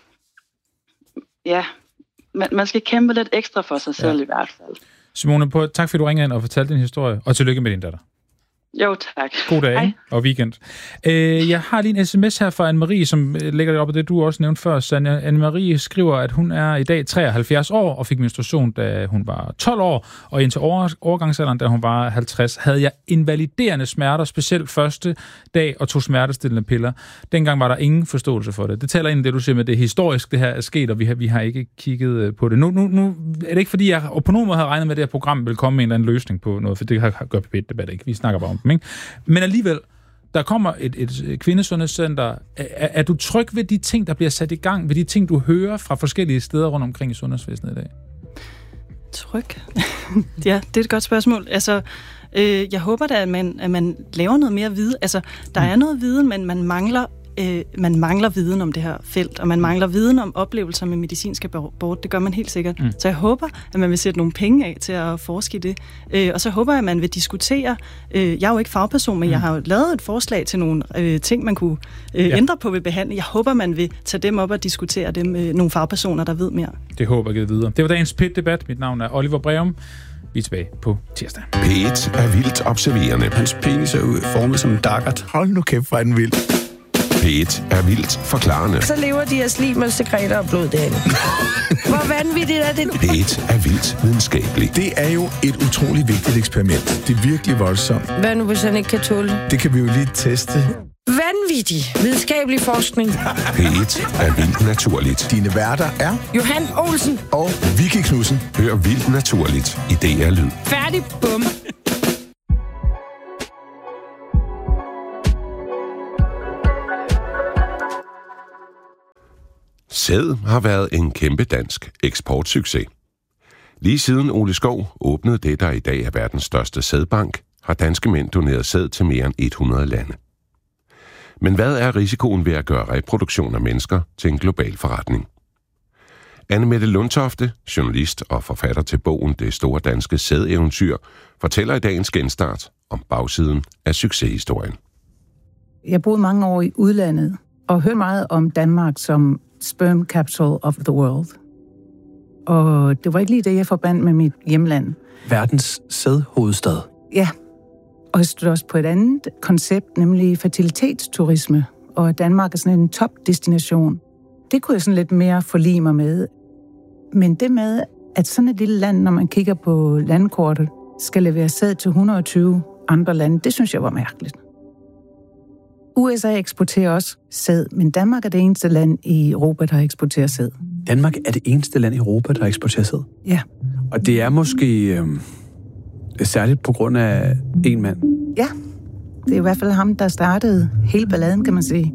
man skal kæmpe lidt ekstra for sig selv i hvert fald. Simone, tak fordi du ringede ind og fortalte din historie, og tillykke med din datter. Jo, tak. God dag og weekend. Jeg har lige en sms her fra Anne-Marie, som lægger det op af det, du også nævnte før, Sanja. Anne-Marie skriver, at hun er i dag 73 år og fik menstruation, da hun var 12 år, og indtil overgangsalderen, da hun var 50, havde jeg invaliderende smerter, specielt første dag, og tog smertestillende piller. Dengang var der ingen forståelse for det. Det taler ind i det, du siger med, det historisk, det her er sket, og vi har ikke kigget på det. Nu er det ikke, fordi jeg på nogen måde havde regnet med, at det her program ville komme med en eller anden løsning på noget, for det gør P1-debat ikke. Vi snakker bare om dem, ikke? Men alligevel, der kommer et kvindesundhedscenter. Er du tryg ved de ting, der bliver sat i gang, ved de ting, du hører fra forskellige steder rundt omkring i sundhedsvæsenet i dag? Tryg? Ja, det er et godt spørgsmål. Altså, Jeg håber da, at man laver noget mere viden. Altså, der er noget viden, men man mangler viden om det her felt, og man mangler viden om oplevelser med medicinsk abort. Det gør man helt sikkert. Så jeg håber, at man vil sætte nogle penge af til at forske i det. Og så håber jeg, at man vil diskutere. Jeg er jo ikke fagperson, men jeg har jo lavet et forslag til nogle ting, man kunne ændre på ved behandling. Jeg håber, man vil tage dem op og diskutere dem med nogle fagpersoner, der ved mere. Det håber jeg givet videre. Det var dagens PET-debat. Mit navn er Oliver Breum. Vi er tilbage på tirsdag. P1 er vildt observerende. Hans penis er formet som en daggert. Hold nu kæft, hvor er den vild. P1 er vildt forklarende. Så lever de af slimmelsekreter og blod derinde. Hvor vanvittigt er det? P1 er vildt videnskabelig. Det er jo et utroligt vigtigt eksperiment. Det er virkelig voldsomt. Hvad nu, hvis han ikke kan tåle det? Det kan vi jo lige teste. Vanvittig videnskabelig forskning. P1 er vildt naturligt. Dine værter er Johan Olsen og Vicky Knudsen. Hør vildt naturligt i DR Lyd. Færdig, bum. Sæd har været en kæmpe dansk eksportsucces. Lige siden Ole Skov åbnede det, der i dag er verdens største sædbank, har danske mænd doneret sæd til mere end 100 lande. Men hvad er risikoen ved at gøre reproduktion af mennesker til en global forretning? Anne-Mette Lundtofte, journalist og forfatter til bogen Det store danske sædeventyr, fortæller i dagens genstart om bagsiden af succeshistorien. Jeg boede mange år i udlandet og hørte meget om Danmark som sperm capital of the world. Og det var ikke lige det, jeg forbandt med mit hjemland. Verdens sædhovedstad. Ja, og jeg stod også på et andet koncept, nemlig fertilitetsturisme. Og Danmark er sådan en topdestination. Det kunne jeg sådan lidt mere forlige mig med. Men det med, at sådan et lille land, når man kigger på landkortet, skal levere sæd til 120 andre lande, det synes jeg var mærkeligt. USA eksporterer også sæd, men Danmark er det eneste land i Europa, der eksporterer sæd. Danmark er det eneste land i Europa, der eksporterer sæd? Ja. Og det er måske særligt på grund af en mand? Ja, det er i hvert fald ham, der startede hele balladen, kan man sige.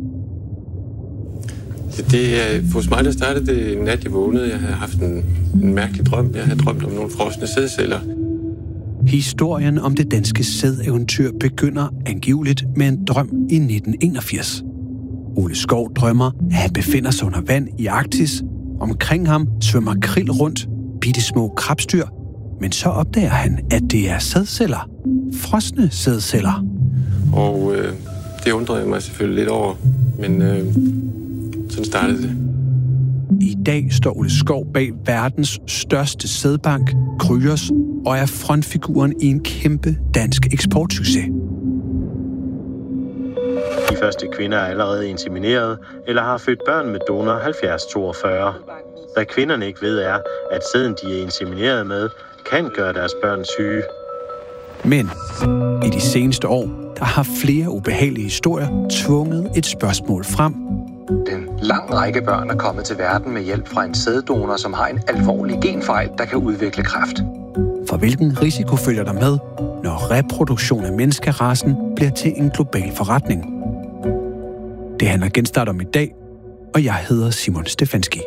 Det er hos mig, der startede det en nat, jeg vågnede. Jeg havde haft en mærkelig drøm. Jeg havde drømt om nogle frosne sædceller. Historien om det danske sædeventyr begynder angiveligt med en drøm i 1981. Ole Skov drømmer, at han befinder sig under vand i Arktis. Omkring ham svømmer krill rundt, bitte små krabstyr. Men så opdager han, at det er sædceller. Frosne sædceller. Og det undrede jeg mig selvfølgelig lidt over, men sådan startede det. I dag står Ole Skov bag verdens største sædbank, Kryos, og er frontfiguren i en kæmpe dansk eksportsucces. De første kvinder er allerede insemineret eller har født børn med donor 7042. Hvad kvinderne ikke ved er, at sæden de er insemineret med, kan gøre deres børn syge. Men i de seneste år, der har flere ubehagelige historier tvunget et spørgsmål frem. En lang række børn er kommet til verden med hjælp fra en sæddonor, som har en alvorlig genfejl, der kan udvikle kræft. For hvilken risiko følger der med, når reproduktion af menneskerassen bliver til en global forretning? Det handler genstart om i dag, og jeg hedder Simon Stefanski.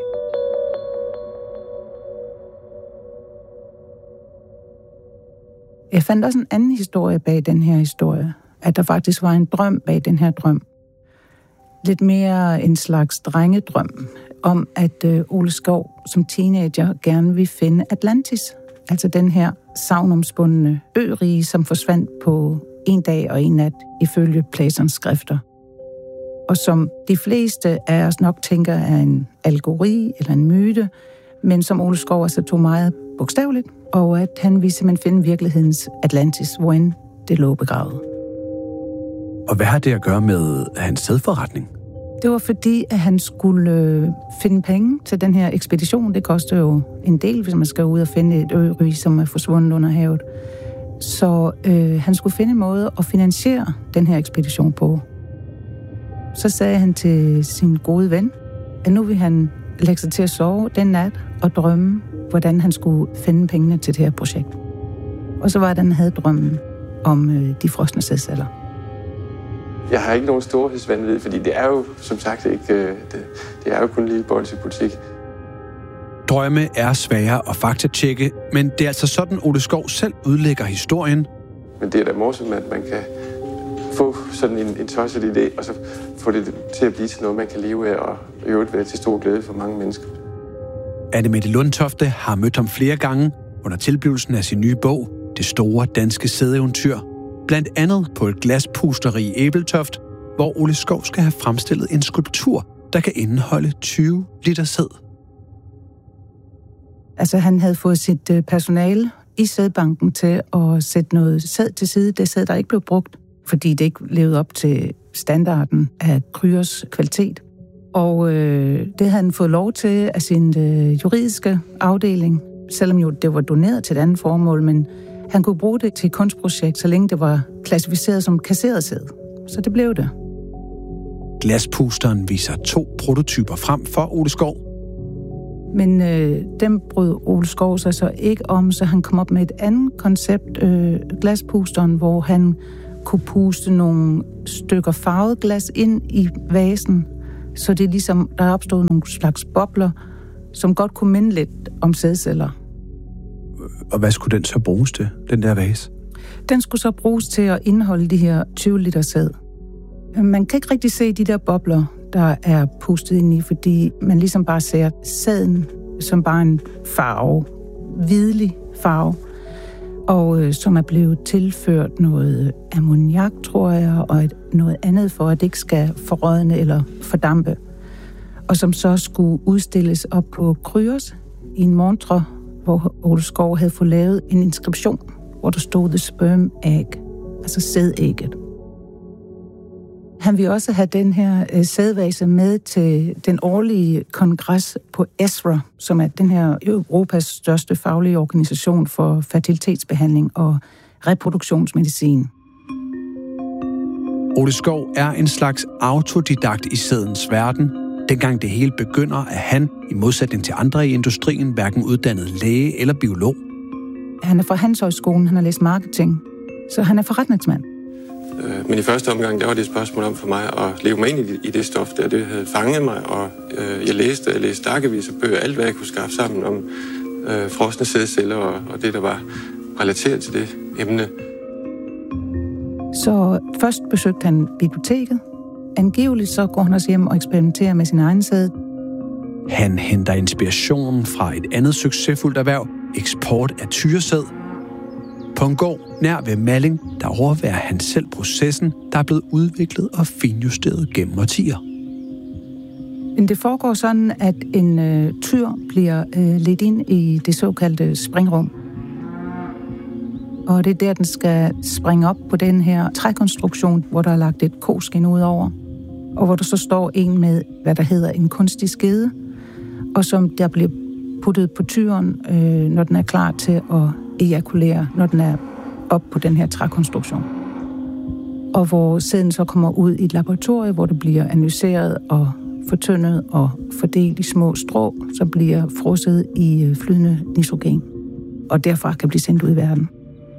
Jeg fandt også en anden historie bag den her historie. At der faktisk var en drøm bag den her drøm. Lidt mere en slags drengedrøm om, at Ole Skov som teenager gerne vil finde Atlantis. Altså den her sagnomspundne ørige, som forsvandt på en dag og en nat ifølge Platons skrifter. Og som de fleste af os nok tænker er en allegori eller en myte, men som Ole Skov altså tog meget bogstaveligt, og at han ville simpelthen finde virkelighedens Atlantis, hvorend det lå begravet. Og hvad har det at gøre med hans sædforretning? Det var fordi, at han skulle finde penge til den her ekspedition. Det koster jo en del, hvis man skal ud og finde et ørige, som er forsvundet under havet. Så han skulle finde en måde at finansiere den her ekspedition på. Så sagde han til sin gode ven, at nu vil han lægge sig til at sove den nat og drømme, hvordan han skulle finde pengene til det her projekt. Og så var det, han havde drømmen om de frosne sædceller. Jeg har ikke nogen storhedsvanvid, fordi det er jo, som sagt, ikke, det er jo kun en lille bold i butik. Drømme er svære at faktatjekke, men det er altså sådan, Ole Skov selv udlægger historien. Men det er da morsomt, at man kan få sådan en tosset idé, og så få det til at blive til noget, man kan leve af, og i øvrigt være til stor glæde for mange mennesker. Anne-Mette Lundtofte har mødt ham flere gange under tilblivelsen af sin nye bog, Det store danske sædeeventyr, blandt andet på et glaspusteri i Ebeltoft, hvor Ole Skov skal have fremstillet en skulptur, der kan indeholde 20 liter sæd. Altså, han havde fået sit personale i sædbanken til at sætte noget sæd til side. Det sæd, der ikke blev brugt, fordi det ikke levede op til standarden af Kryos kvalitet. Og det havde han fået lov til af sin juridiske afdeling, selvom jo det var doneret til et andet formål, men han kunne bruge det til et kunstprojekt, så længe det var klassificeret som kasseret sæd. Så det blev det. Glaspusteren viser 2 prototyper frem for Ole Skov. Men dem brød Ole Skov sig så ikke om, så han kom op med et andet koncept, glaspusteren, hvor han kunne puste nogle stykker farvet glas ind i vasen, så det ligesom, der opstod nogle slags bobler, som godt kunne minde lidt om sædceller. Og hvad skulle den så bruges til, den der vase? Den skulle så bruges til at indeholde de her 20 liter sæd. Man kan ikke rigtig se de der bobler, der er pustet ind i, fordi man ligesom bare ser sæden som bare en farve, hvidlig farve, og som er blevet tilført noget ammoniak, tror jeg, og noget andet for, at det ikke skal forrådne eller fordampe. Og som så skulle udstilles op på Kryos i en montre, hvor Ole Skov havde fået lavet en inskription, hvor der stod The Sperm Egg, altså sædægget. Han vil også have den her sædvase med til den årlige kongres på ESRA, som er den her Europas største faglige organisation for fertilitetsbehandling og reproduktionsmedicin. Ole Skov er en slags autodidakt i sædens verden. Dengang det hele begynder, er han, i modsætning til andre i industrien, hverken uddannet læge eller biolog. Han er fra Handelshøjskolen, han har læst marketing, så han er forretningsmand. Men i første omgang, der var det et spørgsmål om for mig at leve mig ind i det stof der. Det havde fanget mig, og jeg læste stakkevis af bøger, alt hvad jeg kunne skaffe sammen om frosne sædceller og det, der var relateret til det emne. Så først besøgte han biblioteket. Angiveligt så går han også hjem og eksperimenterer med sin egen sæd. Han henter inspiration fra et andet succesfuldt erhverv, eksport af tyresæd. På en gård nær ved Malling, der overværer han selv processen, der er blevet udviklet og finjusteret gennem årtier. Men det foregår sådan, at en tyr bliver ledt ind i det såkaldte springrum. Og det er der, den skal springe op på den her trækonstruktion, hvor der er lagt et koskin ud over. Og hvor der så står en med, hvad der hedder en kunstig skede, og som der bliver puttet på tyren, når den er klar til at ejakulere, når den er op på den her trækonstruktion. Og hvor sæden så kommer ud i et laboratorium, hvor det bliver analyseret og fortyndet og fordelt i små strå, så bliver frosset i flydende nitrogen, og derfra kan blive sendt ud i verden.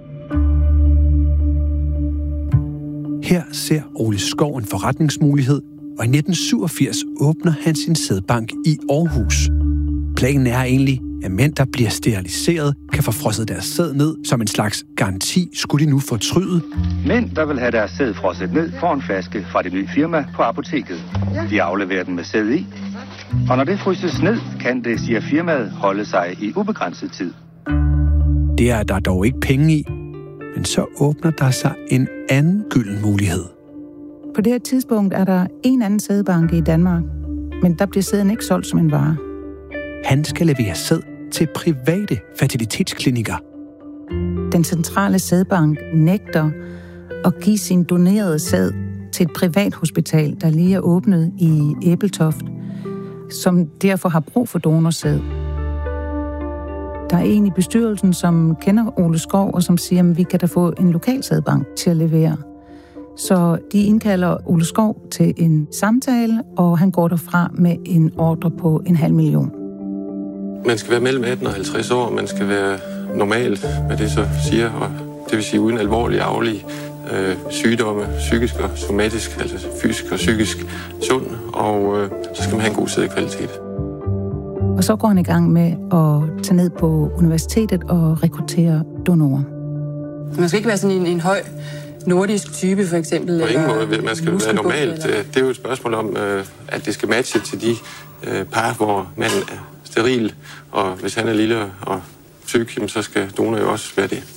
Her ser Ole Skov en forretningsmulighed, og i 1987 åbner han sin sædbank i Aarhus. Planen er egentlig, at mænd, der bliver steriliseret, kan få frosset deres sæd ned som en slags garanti, skulle de nu fortryde. Mænd, der vil have deres sæd frosset ned, får en flaske fra det nye firma på apoteket. De afleverer den med sæd i, og når det fryses ned, kan det, siger firmaet, holde sig i ubegrænset tid. Det er der dog ikke penge i, men så åbner der sig en anden gylden mulighed. På det her tidspunkt er der en anden sædbank i Danmark, men der bliver sæden ikke solgt som en vare. Han skal levere sæd til private fertilitetsklinikker. Den centrale sædbank nægter at give sin donerede sæd til et privat hospital, der lige er åbnet i Ebeltoft, som derfor har brug for donorsæd. Der er en i bestyrelsen, som kender Ole Skov, og som siger, at vi kan da få en lokal sædbank til at levere. Så de indkalder Ole Skov til en samtale, og han går derfra med en ordre på 500.000. Man skal være mellem 18 og 50 år, man skal være normal, hvad det så siger, og det vil sige uden alvorlige arvelige sygdomme, psykisk og somatisk, altså fysisk og psykisk sund, og så skal man have en god sædkvalitet. Og så går han i gang med at tage ned på universitetet og rekruttere donorer. Man skal ikke være sådan en høj nordisk type, for eksempel. På ingen måde. Man skal være normalt. Det er jo et spørgsmål om, at det skal matche til de par, hvor manden er steril, og hvis han er lille og tyk, så skal donor jo også være det.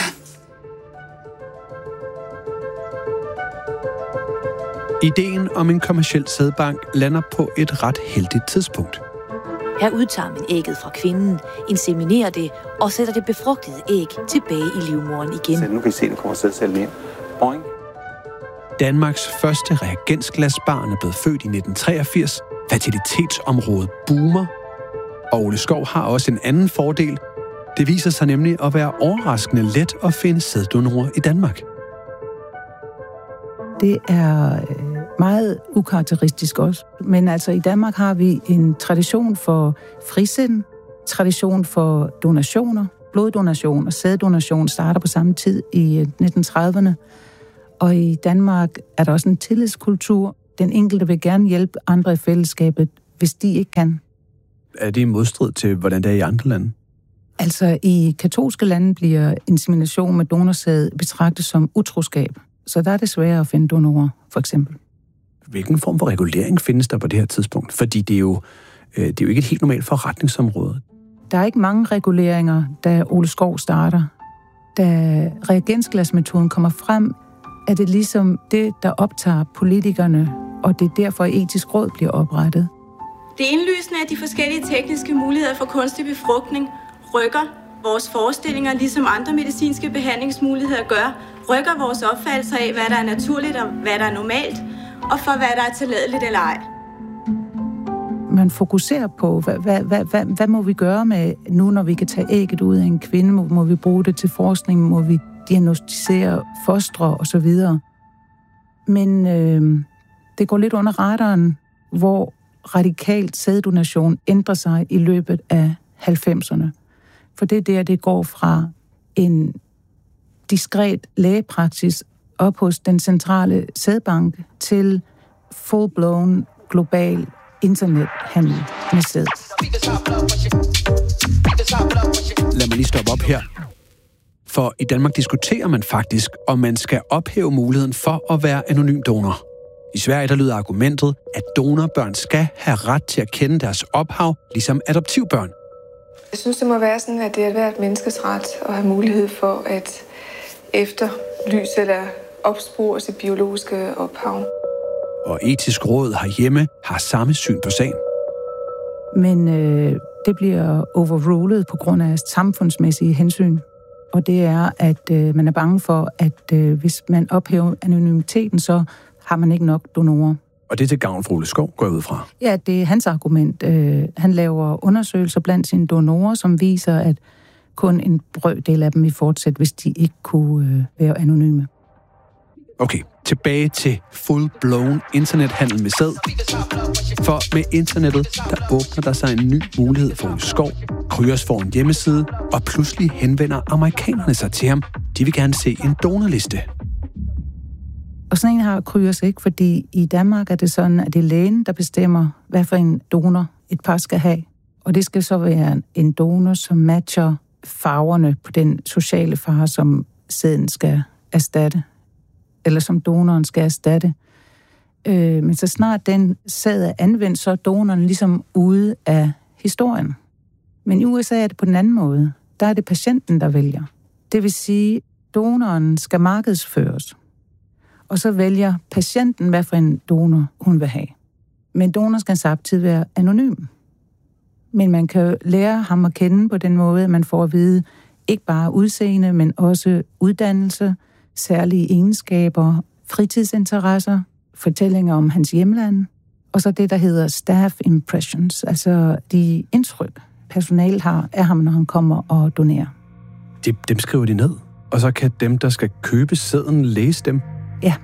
Ideen om en kommerciel sædbank lander på et ret heldigt tidspunkt. Her udtager man ægget fra kvinden, inseminerer det og sætter det befrugtede æg tilbage i livmoderen igen. Så nu kan I se, at der kommer sædcellen ind. Boing. Danmarks første reagensglasbarn er blevet født i 1983. Fertilitetsområdet boomer. Og Ole Skov har også en anden fordel. Det viser sig nemlig at være overraskende let at finde sæddonorer i Danmark. Det er meget ukarakteristisk også. Men altså i Danmark har vi en tradition for frisind, tradition for donationer. Bloddonation og sæddonation starter på samme tid i 1930'erne. Og i Danmark er der også en tillidskultur. Den enkelte vil gerne hjælpe andre i fællesskabet, hvis de ikke kan. Er det i modstrid til, hvordan det er i andre lande? Altså i katolske lande bliver insemination med donorsæd betragtet som utroskab. Så der er det sværere at finde donorer, for eksempel. Hvilken form for regulering findes der på det her tidspunkt? Fordi det er jo ikke et helt normalt forretningsområde. Der er ikke mange reguleringer, da Ole Skov starter. Da reagensglasmetoden kommer frem, er det ligesom det, der optager politikerne, og det er derfor, at etisk råd bliver oprettet. Det indlysende af de forskellige tekniske muligheder for kunstig befrugtning rykker vores forestillinger, ligesom andre medicinske behandlingsmuligheder gør, rykker vores opfattelser af, hvad der er naturligt og hvad der er normalt, og for hvad der er tilladeligt eller ej. Man fokuserer på, hvad må vi gøre med nu, når vi kan tage ægget ud af en kvinde? Må vi bruge det til forskning? Må vi diagnostisere fostre osv.? Men det går lidt under radaren, hvor radikalt sæddonation ændrer sig i løbet af 90'erne. For det er der, det går fra en diskret lægepraksis op hos den centrale sædbank til full-blown global internethandel med sæd. Lad mig lige stoppe op her. For i Danmark diskuterer man faktisk, om man skal ophæve muligheden for at være anonym donor. I Sverige der lyder argumentet, at donorbørn skal have ret til at kende deres ophav, ligesom adoptivbørn. Jeg synes, det må være sådan, at det er hvert menneskes ret at have mulighed for at efterlyse eller opspore sit biologiske ophav. Og etisk råd herhjemme har samme syn på sagen. Men det bliver overrulet på grund af samfundsmæssige hensyn. Og det er, at man er bange for, at hvis man ophæver anonymiteten, så har man ikke nok donorer. Og det er til gavn for Ole Skov, går jeg ud fra? Ja, det er hans argument. Han laver undersøgelser blandt sine donorer, som viser, at kun en brøkdel af dem vil fortsætte, hvis de ikke kunne være anonyme. Okay, tilbage til full-blown internethandel med sæd. For med internettet, der åbner der sig en ny mulighed for Ole Skov. Kryos får en hjemmeside, og pludselig henvender amerikanerne sig til ham. De vil gerne se en donorliste. Og sådan en har Kryos ikke, fordi i Danmark er det sådan, at det er lægen, der bestemmer, hvad for en donor et par skal have. Og det skal så være en donor, som matcher farverne på den sociale farve, som sæden skal erstatte. Eller som donoren skal erstatte. Men så snart den sæd er anvendt, så er donoren ligesom ude af historien. Men i USA er det på den anden måde. Der er det patienten, der vælger. Det vil sige, donoren skal markedsføres. Og så vælger patienten, hvad for en donor hun vil have. Men donoren skal samtidig være anonym. Men man kan lære ham at kende på den måde, at man får at vide ikke bare udseende, men også uddannelse, særlige egenskaber, fritidsinteresser, fortællinger om hans hjemland, og så det, der hedder staff impressions, altså de indtryk, personalet har af ham, når han kommer og donerer. Dem skriver de ned, og så kan dem, der skal købe sæden, læse dem? Ja.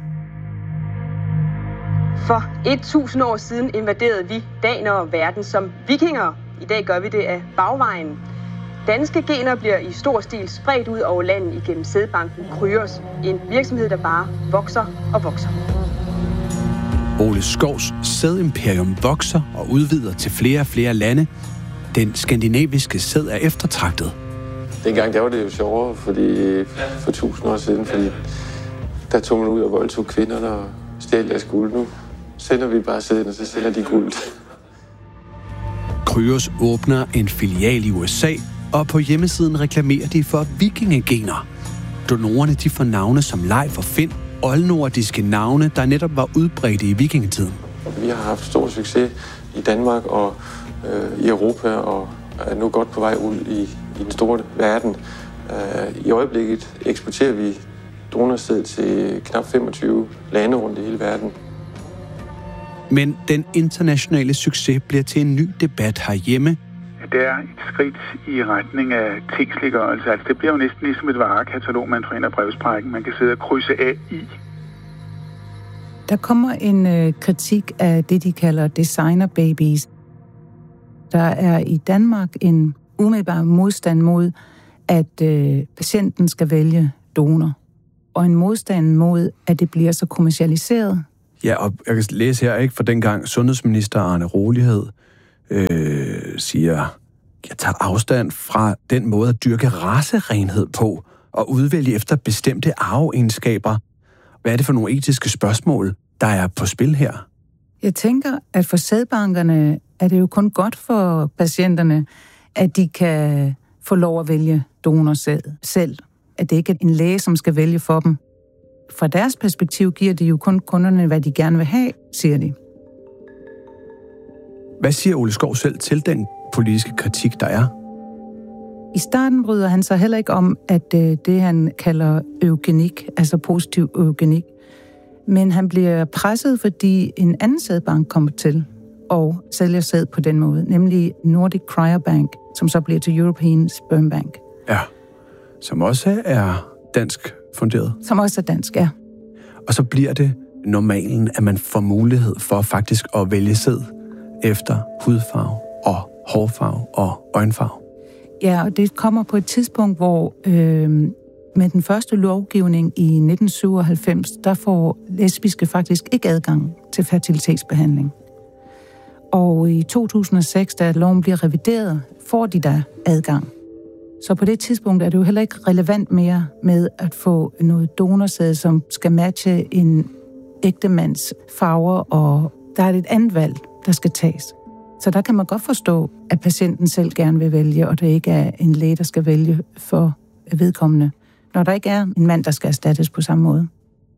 For 1000 år siden invaderede vi danere verden som vikinger. I dag gør vi det af bagvejen. Danske gener bliver i stor stil spredt ud over landet igennem sædbanken Kryos. En virksomhed, der bare vokser og vokser. Ole Skovs sædimperium vokser og udvider til flere og flere lande. Den skandinaviske sæd er eftertragtet. Dengang der var det jo sjovere, fordi for 1000 år siden, fordi der tog man ud og voldtog kvinderne og stjal deres guld. Nu sender vi bare sæden, og så sælger de guld. Cryos åbner en filial i USA, og på hjemmesiden reklamerer de for vikingegener. Donorerne de får navne som Leif og Finn, oldnordiske navne, der netop var udbredte i vikingetiden. Vi har haft stor succes i Danmark og i Europa, og er nu godt på vej ud i den store verden. I øjeblikket eksporterer vi donorsæd til knap 25 lande rundt i hele verden. Men den internationale succes bliver til en ny debat herhjemme. Det er et skridt i retning af tingsliggørelse. Altså, det bliver jo næsten ligesom et varekatalog, man får ind af brevsprækken. Man kan sidde og krydse af i. Der kommer en kritik af det, de kalder designer babies. Der er i Danmark en umiddelbar modstand mod, at patienten skal vælge donor. Og en modstand mod, at det bliver så kommercialiseret. Ja, og jeg kan læse her, ikke, for dengang sundhedsminister Arne Rolighed siger, jeg tager afstand fra den måde at dyrke racerenhed på og udvælge efter bestemte arveegenskaber. Hvad er det for nogle etiske spørgsmål, der er på spil her? Jeg tænker, at for sædbankerne er det jo kun godt for patienterne, at de kan få lov at vælge donorsæd selv. At det ikke er en læge, som skal vælge for dem. Fra deres perspektiv giver de jo kun kunderne, hvad de gerne vil have, siger de. Hvad siger Ole Skov selv til den politiske kritik, der er? I starten bryder han sig heller ikke om, at det, han kalder eugenik, altså positiv eugenik. Men han bliver presset, fordi en anden sædbank kommer til og sælger sæd på den måde, nemlig Nordic Cryobank, som så bliver til European Sperm Bank. Ja, som også er dansk funderet. Som også er dansk, ja. Og så bliver det normalen, at man får mulighed for faktisk at vælge sæd efter hudfarve og hårfarve og øjenfarve. Ja, og det kommer på et tidspunkt, hvor med den første lovgivning i 1997, der får lesbiske faktisk ikke adgang til fertilitetsbehandling. Og i 2006, da loven bliver revideret, får de der adgang. Så på det tidspunkt er det jo heller ikke relevant mere med at få noget donorsæd, som skal matche en ægtemands farver, og der er et andet valg, der skal tages. Så der kan man godt forstå, at patienten selv gerne vil vælge, og det ikke er en læge, der skal vælge for vedkommende, når der ikke er en mand, der skal erstattes på samme måde.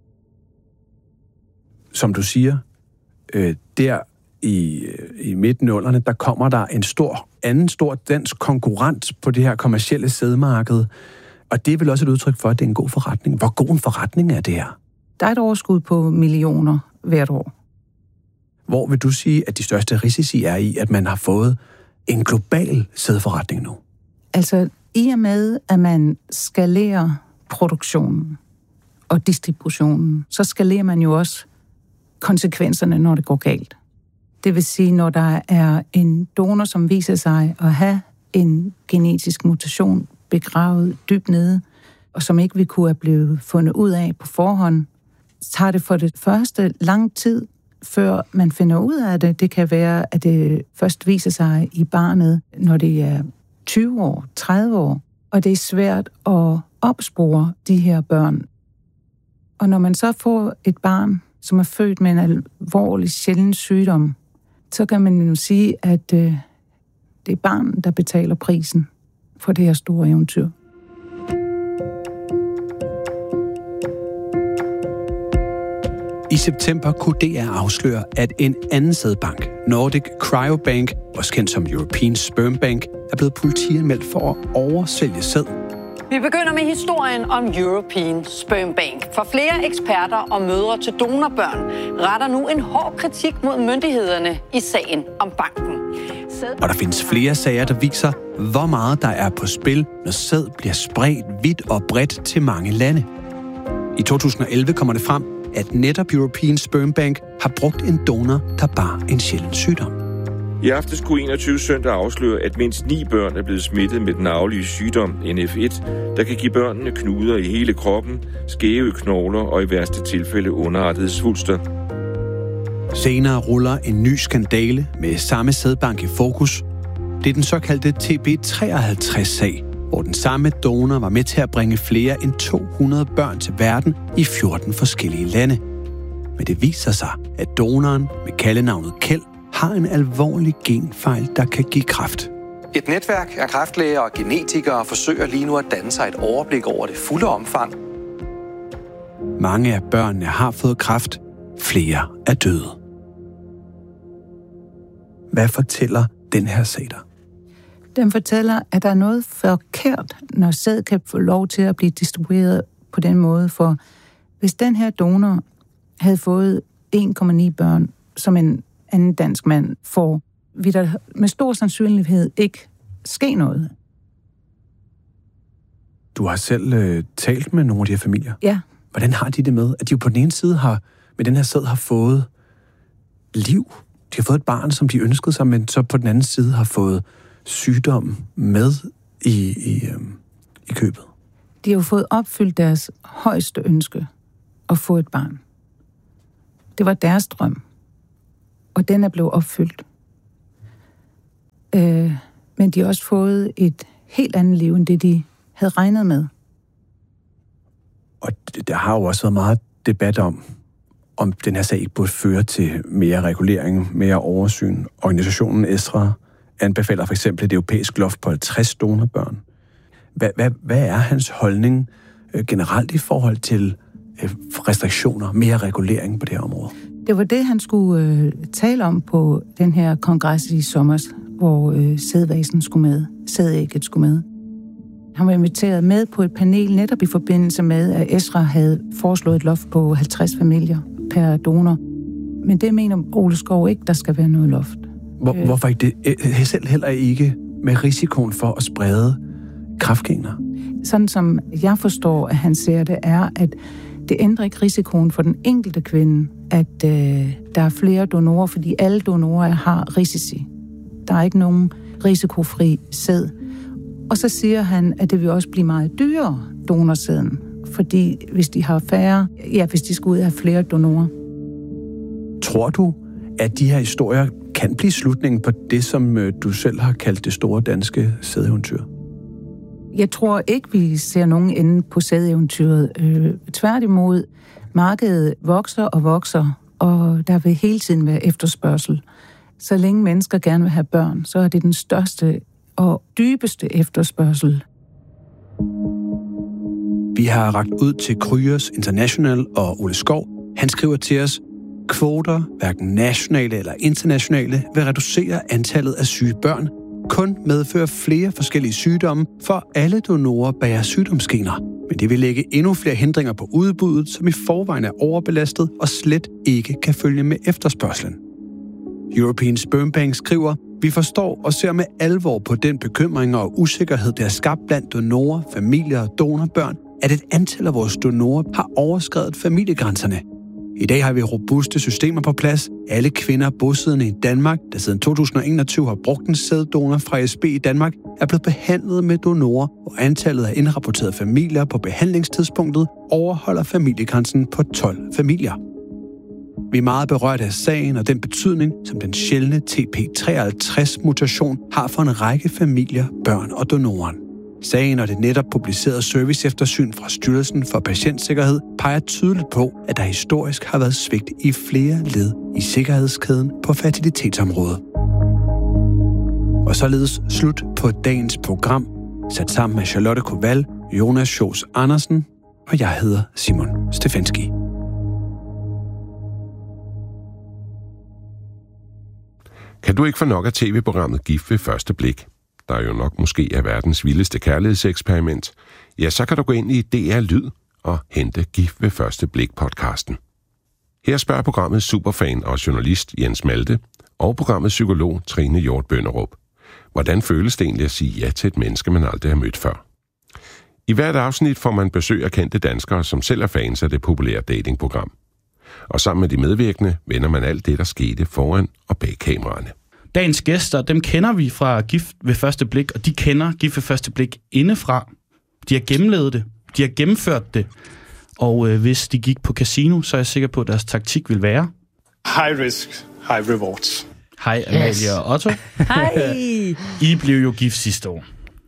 Som du siger, der i midten-nullerne, der kommer der en anden stor dansk konkurrent på det her kommercielle sædmarked, og det er vel også et udtryk for, at det er en god forretning. Hvor god en forretning er det her? Der er et overskud på millioner hvert år. Hvor vil du sige, at de største risici er i, at man har fået en global sædforretning nu? Altså, i og med, at man skalerer produktionen og distributionen, så skalerer man jo også konsekvenserne, når det går galt. Det vil sige, når der er en donor, som viser sig at have en genetisk mutation begravet dybt nede, og som ikke vi kunne have blevet fundet ud af på forhånd, så tager det for det første lang tid, før man finder ud af det. Det kan være, at det først viser sig i barnet, når det er 20 år, 30 år, og det er svært at opspore de her børn. Og når man så får et barn, som er født med en alvorlig sjælden sygdom, så kan man jo sige, at det er barnet, der betaler prisen for det her store eventyr. I september kunne DR afsløre, at en anden sædbank, Nordic Cryobank, også kendt som European Sperm Bank, er blevet politianmeldt for at oversælge sæd. Vi begynder med historien om European Sperm Bank. For flere eksperter og mødre til donorbørn retter nu en hård kritik mod myndighederne i sagen om banken. Og der findes flere sager, der viser, hvor meget der er på spil, når sæd bliver spredt vidt og bredt til mange lande. I 2011 kommer det frem, at netop European Sperm Bank har brugt en donor, der bar en sjælden sygdom. I aftes kunne 21 søndag afsløre, at mindst 9 børn er blevet smittet med den arvelige sygdom NF1, der kan give børnene knuder i hele kroppen, skæve knogler og i værste tilfælde underartede svulster. Senere ruller en ny skandale med samme sædbank i fokus. Det er den såkaldte TB53-sag, hvor den samme donor var med til at bringe flere end 200 børn til verden i 14 forskellige lande. Men det viser sig, at donoren med kaldenavnet Kjeld har en alvorlig genfejl, der kan give kræft. Et netværk af kræftlæger og genetikere forsøger lige nu at danne sig et overblik over det fulde omfang. Mange af børnene har fået kræft. Flere er døde. Hvad fortæller den her sag der? Den fortæller, at der er noget forkert, når sæd kan få lov til at blive distribueret på den måde. For hvis den her donor havde fået 1,9 børn, som en anden dansk mand får, vil der med stor sandsynlighed ikke ske noget. Du har selv talt med nogle af de her familier. Ja. Hvordan har de det med, at de jo på den ene side med den her sæd har fået liv? De har fået et barn, som de ønskede sig, men så på den anden side har fået sygdom med i købet. De har jo fået opfyldt deres højeste ønske at få et barn. Det var deres drøm, og den er blevet opfyldt. Men de har også fået et helt andet liv, end det de havde regnet med. Og der har jo også været meget debat om den her sag ikke burde føre til mere regulering, mere oversyn. Organisationen ESRA anbefaler for eksempel et europæisk loft på 50 donorbørn. Hvad er hans holdning generelt i forhold til restriktioner, mere regulering på det her område? Det var det, han skulle tale om på den her kongres i sommer, hvor sædvasen skulle med, sædægget skulle med. Han var inviteret med på et panel netop i forbindelse med, at ESRA havde foreslået et loft på 50 familier per donor. Men det mener Ole Skov ikke, der skal være noget loft. Hvorfor ikke det? Selv heller ikke med risikoen for at sprede kræftgener? Sådan som jeg forstår, at han ser det, er, at det ændrer ikke risikoen for den enkelte kvinde, at der er flere donorer, fordi alle donorer har risici. Der er ikke nogen risikofri sæd. Og så siger han, at det vil også blive meget dyrere, donorsæden, fordi hvis de har færre, hvis de skal ud af flere donorer. Tror du, at de her historier kan blive slutningen på det, som du selv har kaldt det store danske sædeventyr? Jeg tror ikke, vi ser nogen ende på sædeventyret. Tværtimod, markedet vokser og vokser, og der vil hele tiden være efterspørgsel. Så længe mennesker gerne vil have børn, så er det den største og dybeste efterspørgsel. Vi har rakt ud til Kryos International og Ole Skov. Han skriver til os, kvoter, hverken nationale eller internationale, vil reducere antallet af syge børn, kun medfører flere forskellige sygdomme, for alle donorer bærer sygdomsgener. Men det vil lægge endnu flere hindringer på udbuddet, som i forvejen er overbelastet og slet ikke kan følge med efterspørgslen. European Sperm Bank skriver, vi forstår og ser med alvor på den bekymring og usikkerhed, der er skabt blandt donorer, familier og donorbørn, at et antal af vores donorer har overskredet familiegrænserne. I dag har vi robuste systemer på plads. Alle kvinder bosiddende i Danmark, der siden 2021 har brugt en sæddonor fra SB i Danmark, er blevet behandlet med donorer, og antallet af indrapporterede familier på behandlingstidspunktet overholder familiegrænsen på 12 familier. Vi er meget berørt af sagen og den betydning, som den sjældne TP53-mutation har for en række familier, børn og donoren. Sagen og det netop publicerede serviceeftersyn fra Styrelsen for Patientsikkerhed peger tydeligt på, at der historisk har været svigt i flere led i sikkerhedskæden på fertilitetsområdet. Og således slut på dagens program, sat sammen med Charlotte Koval, Jonas Schoos Andersen, og jeg hedder Simon Stefanski. Kan du ikke få nok af tv-programmet Gift ved første blik, der jo nok måske er verdens vildeste kærlighedseksperiment, ja, så kan du gå ind i DR Lyd og hente Gift ved første blik-podcasten. Her spørger programmet superfan og journalist Jens Malte og programmet psykolog Trine Hjort Bønderup. Hvordan føles det egentlig at sige ja til et menneske, man aldrig har mødt før? I hvert afsnit får man besøg af kendte danskere, som selv er fans af det populære datingprogram. Og sammen med de medvirkende vender man alt det, der skete foran og bag kameraerne. Dagens gæster, dem kender vi fra Gift ved første blik, og de kender Gift ved første blik indefra. De har gennemlevet det, de har gennemført det, og hvis de gik på casino, så er jeg sikker på, at deres taktik vil være... High risk, high rewards. Hej Amalie og Otto. Hej! I blev jo gift sidste år.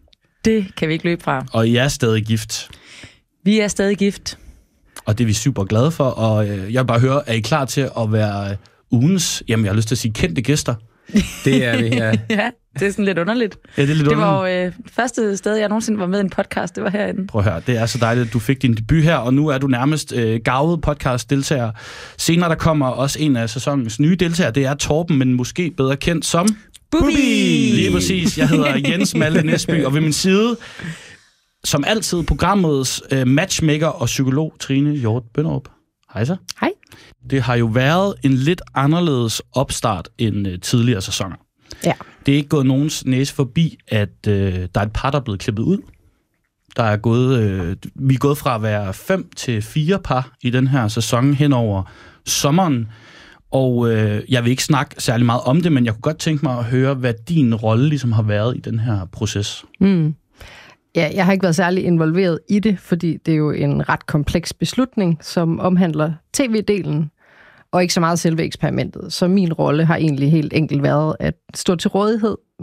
Det kan vi ikke løbe fra. Og I er stadig gift. Vi er stadig gift. Og det er vi super glade for, og jeg vil bare høre, er I klar til at være ugens, jamen jeg har lyst til at sige kendte gæster? Det er vi, ja. Ja, det er sådan lidt underligt. Ja, det er lidt det var underligt. jo første sted, jeg nogensinde var med i en podcast, det var herinde. Prøv at høre, det er så dejligt, at du fik din debut her, og nu er du nærmest garvet podcast-deltager. Senere der kommer også en af sæsonens nye deltagere, det er Torben, men måske bedre kendt som... Bubi! Lige præcis, jeg hedder Jens Malte Næsby, og ved min side, som altid, programmets matchmaker og psykolog Trine Hjort Bønderup. Hej så. Hej. Det har jo været en lidt anderledes opstart end tidligere sæsoner. Ja. Det er ikke gået nogens næse forbi, at der er et par, der er blevet klippet ud. Der er gået, vi er gået fra at være 5 til 4 par i den her sæson hen over sommeren. Og jeg vil ikke snakke særlig meget om det, men jeg kunne godt tænke mig at høre, hvad din rolle ligesom har været i den her proces. Ja, jeg har ikke været særlig involveret i det, fordi det er jo en ret kompleks beslutning, som omhandler tv-delen, og ikke så meget selve eksperimentet. Så min rolle har egentlig helt enkelt været at stå til rådighed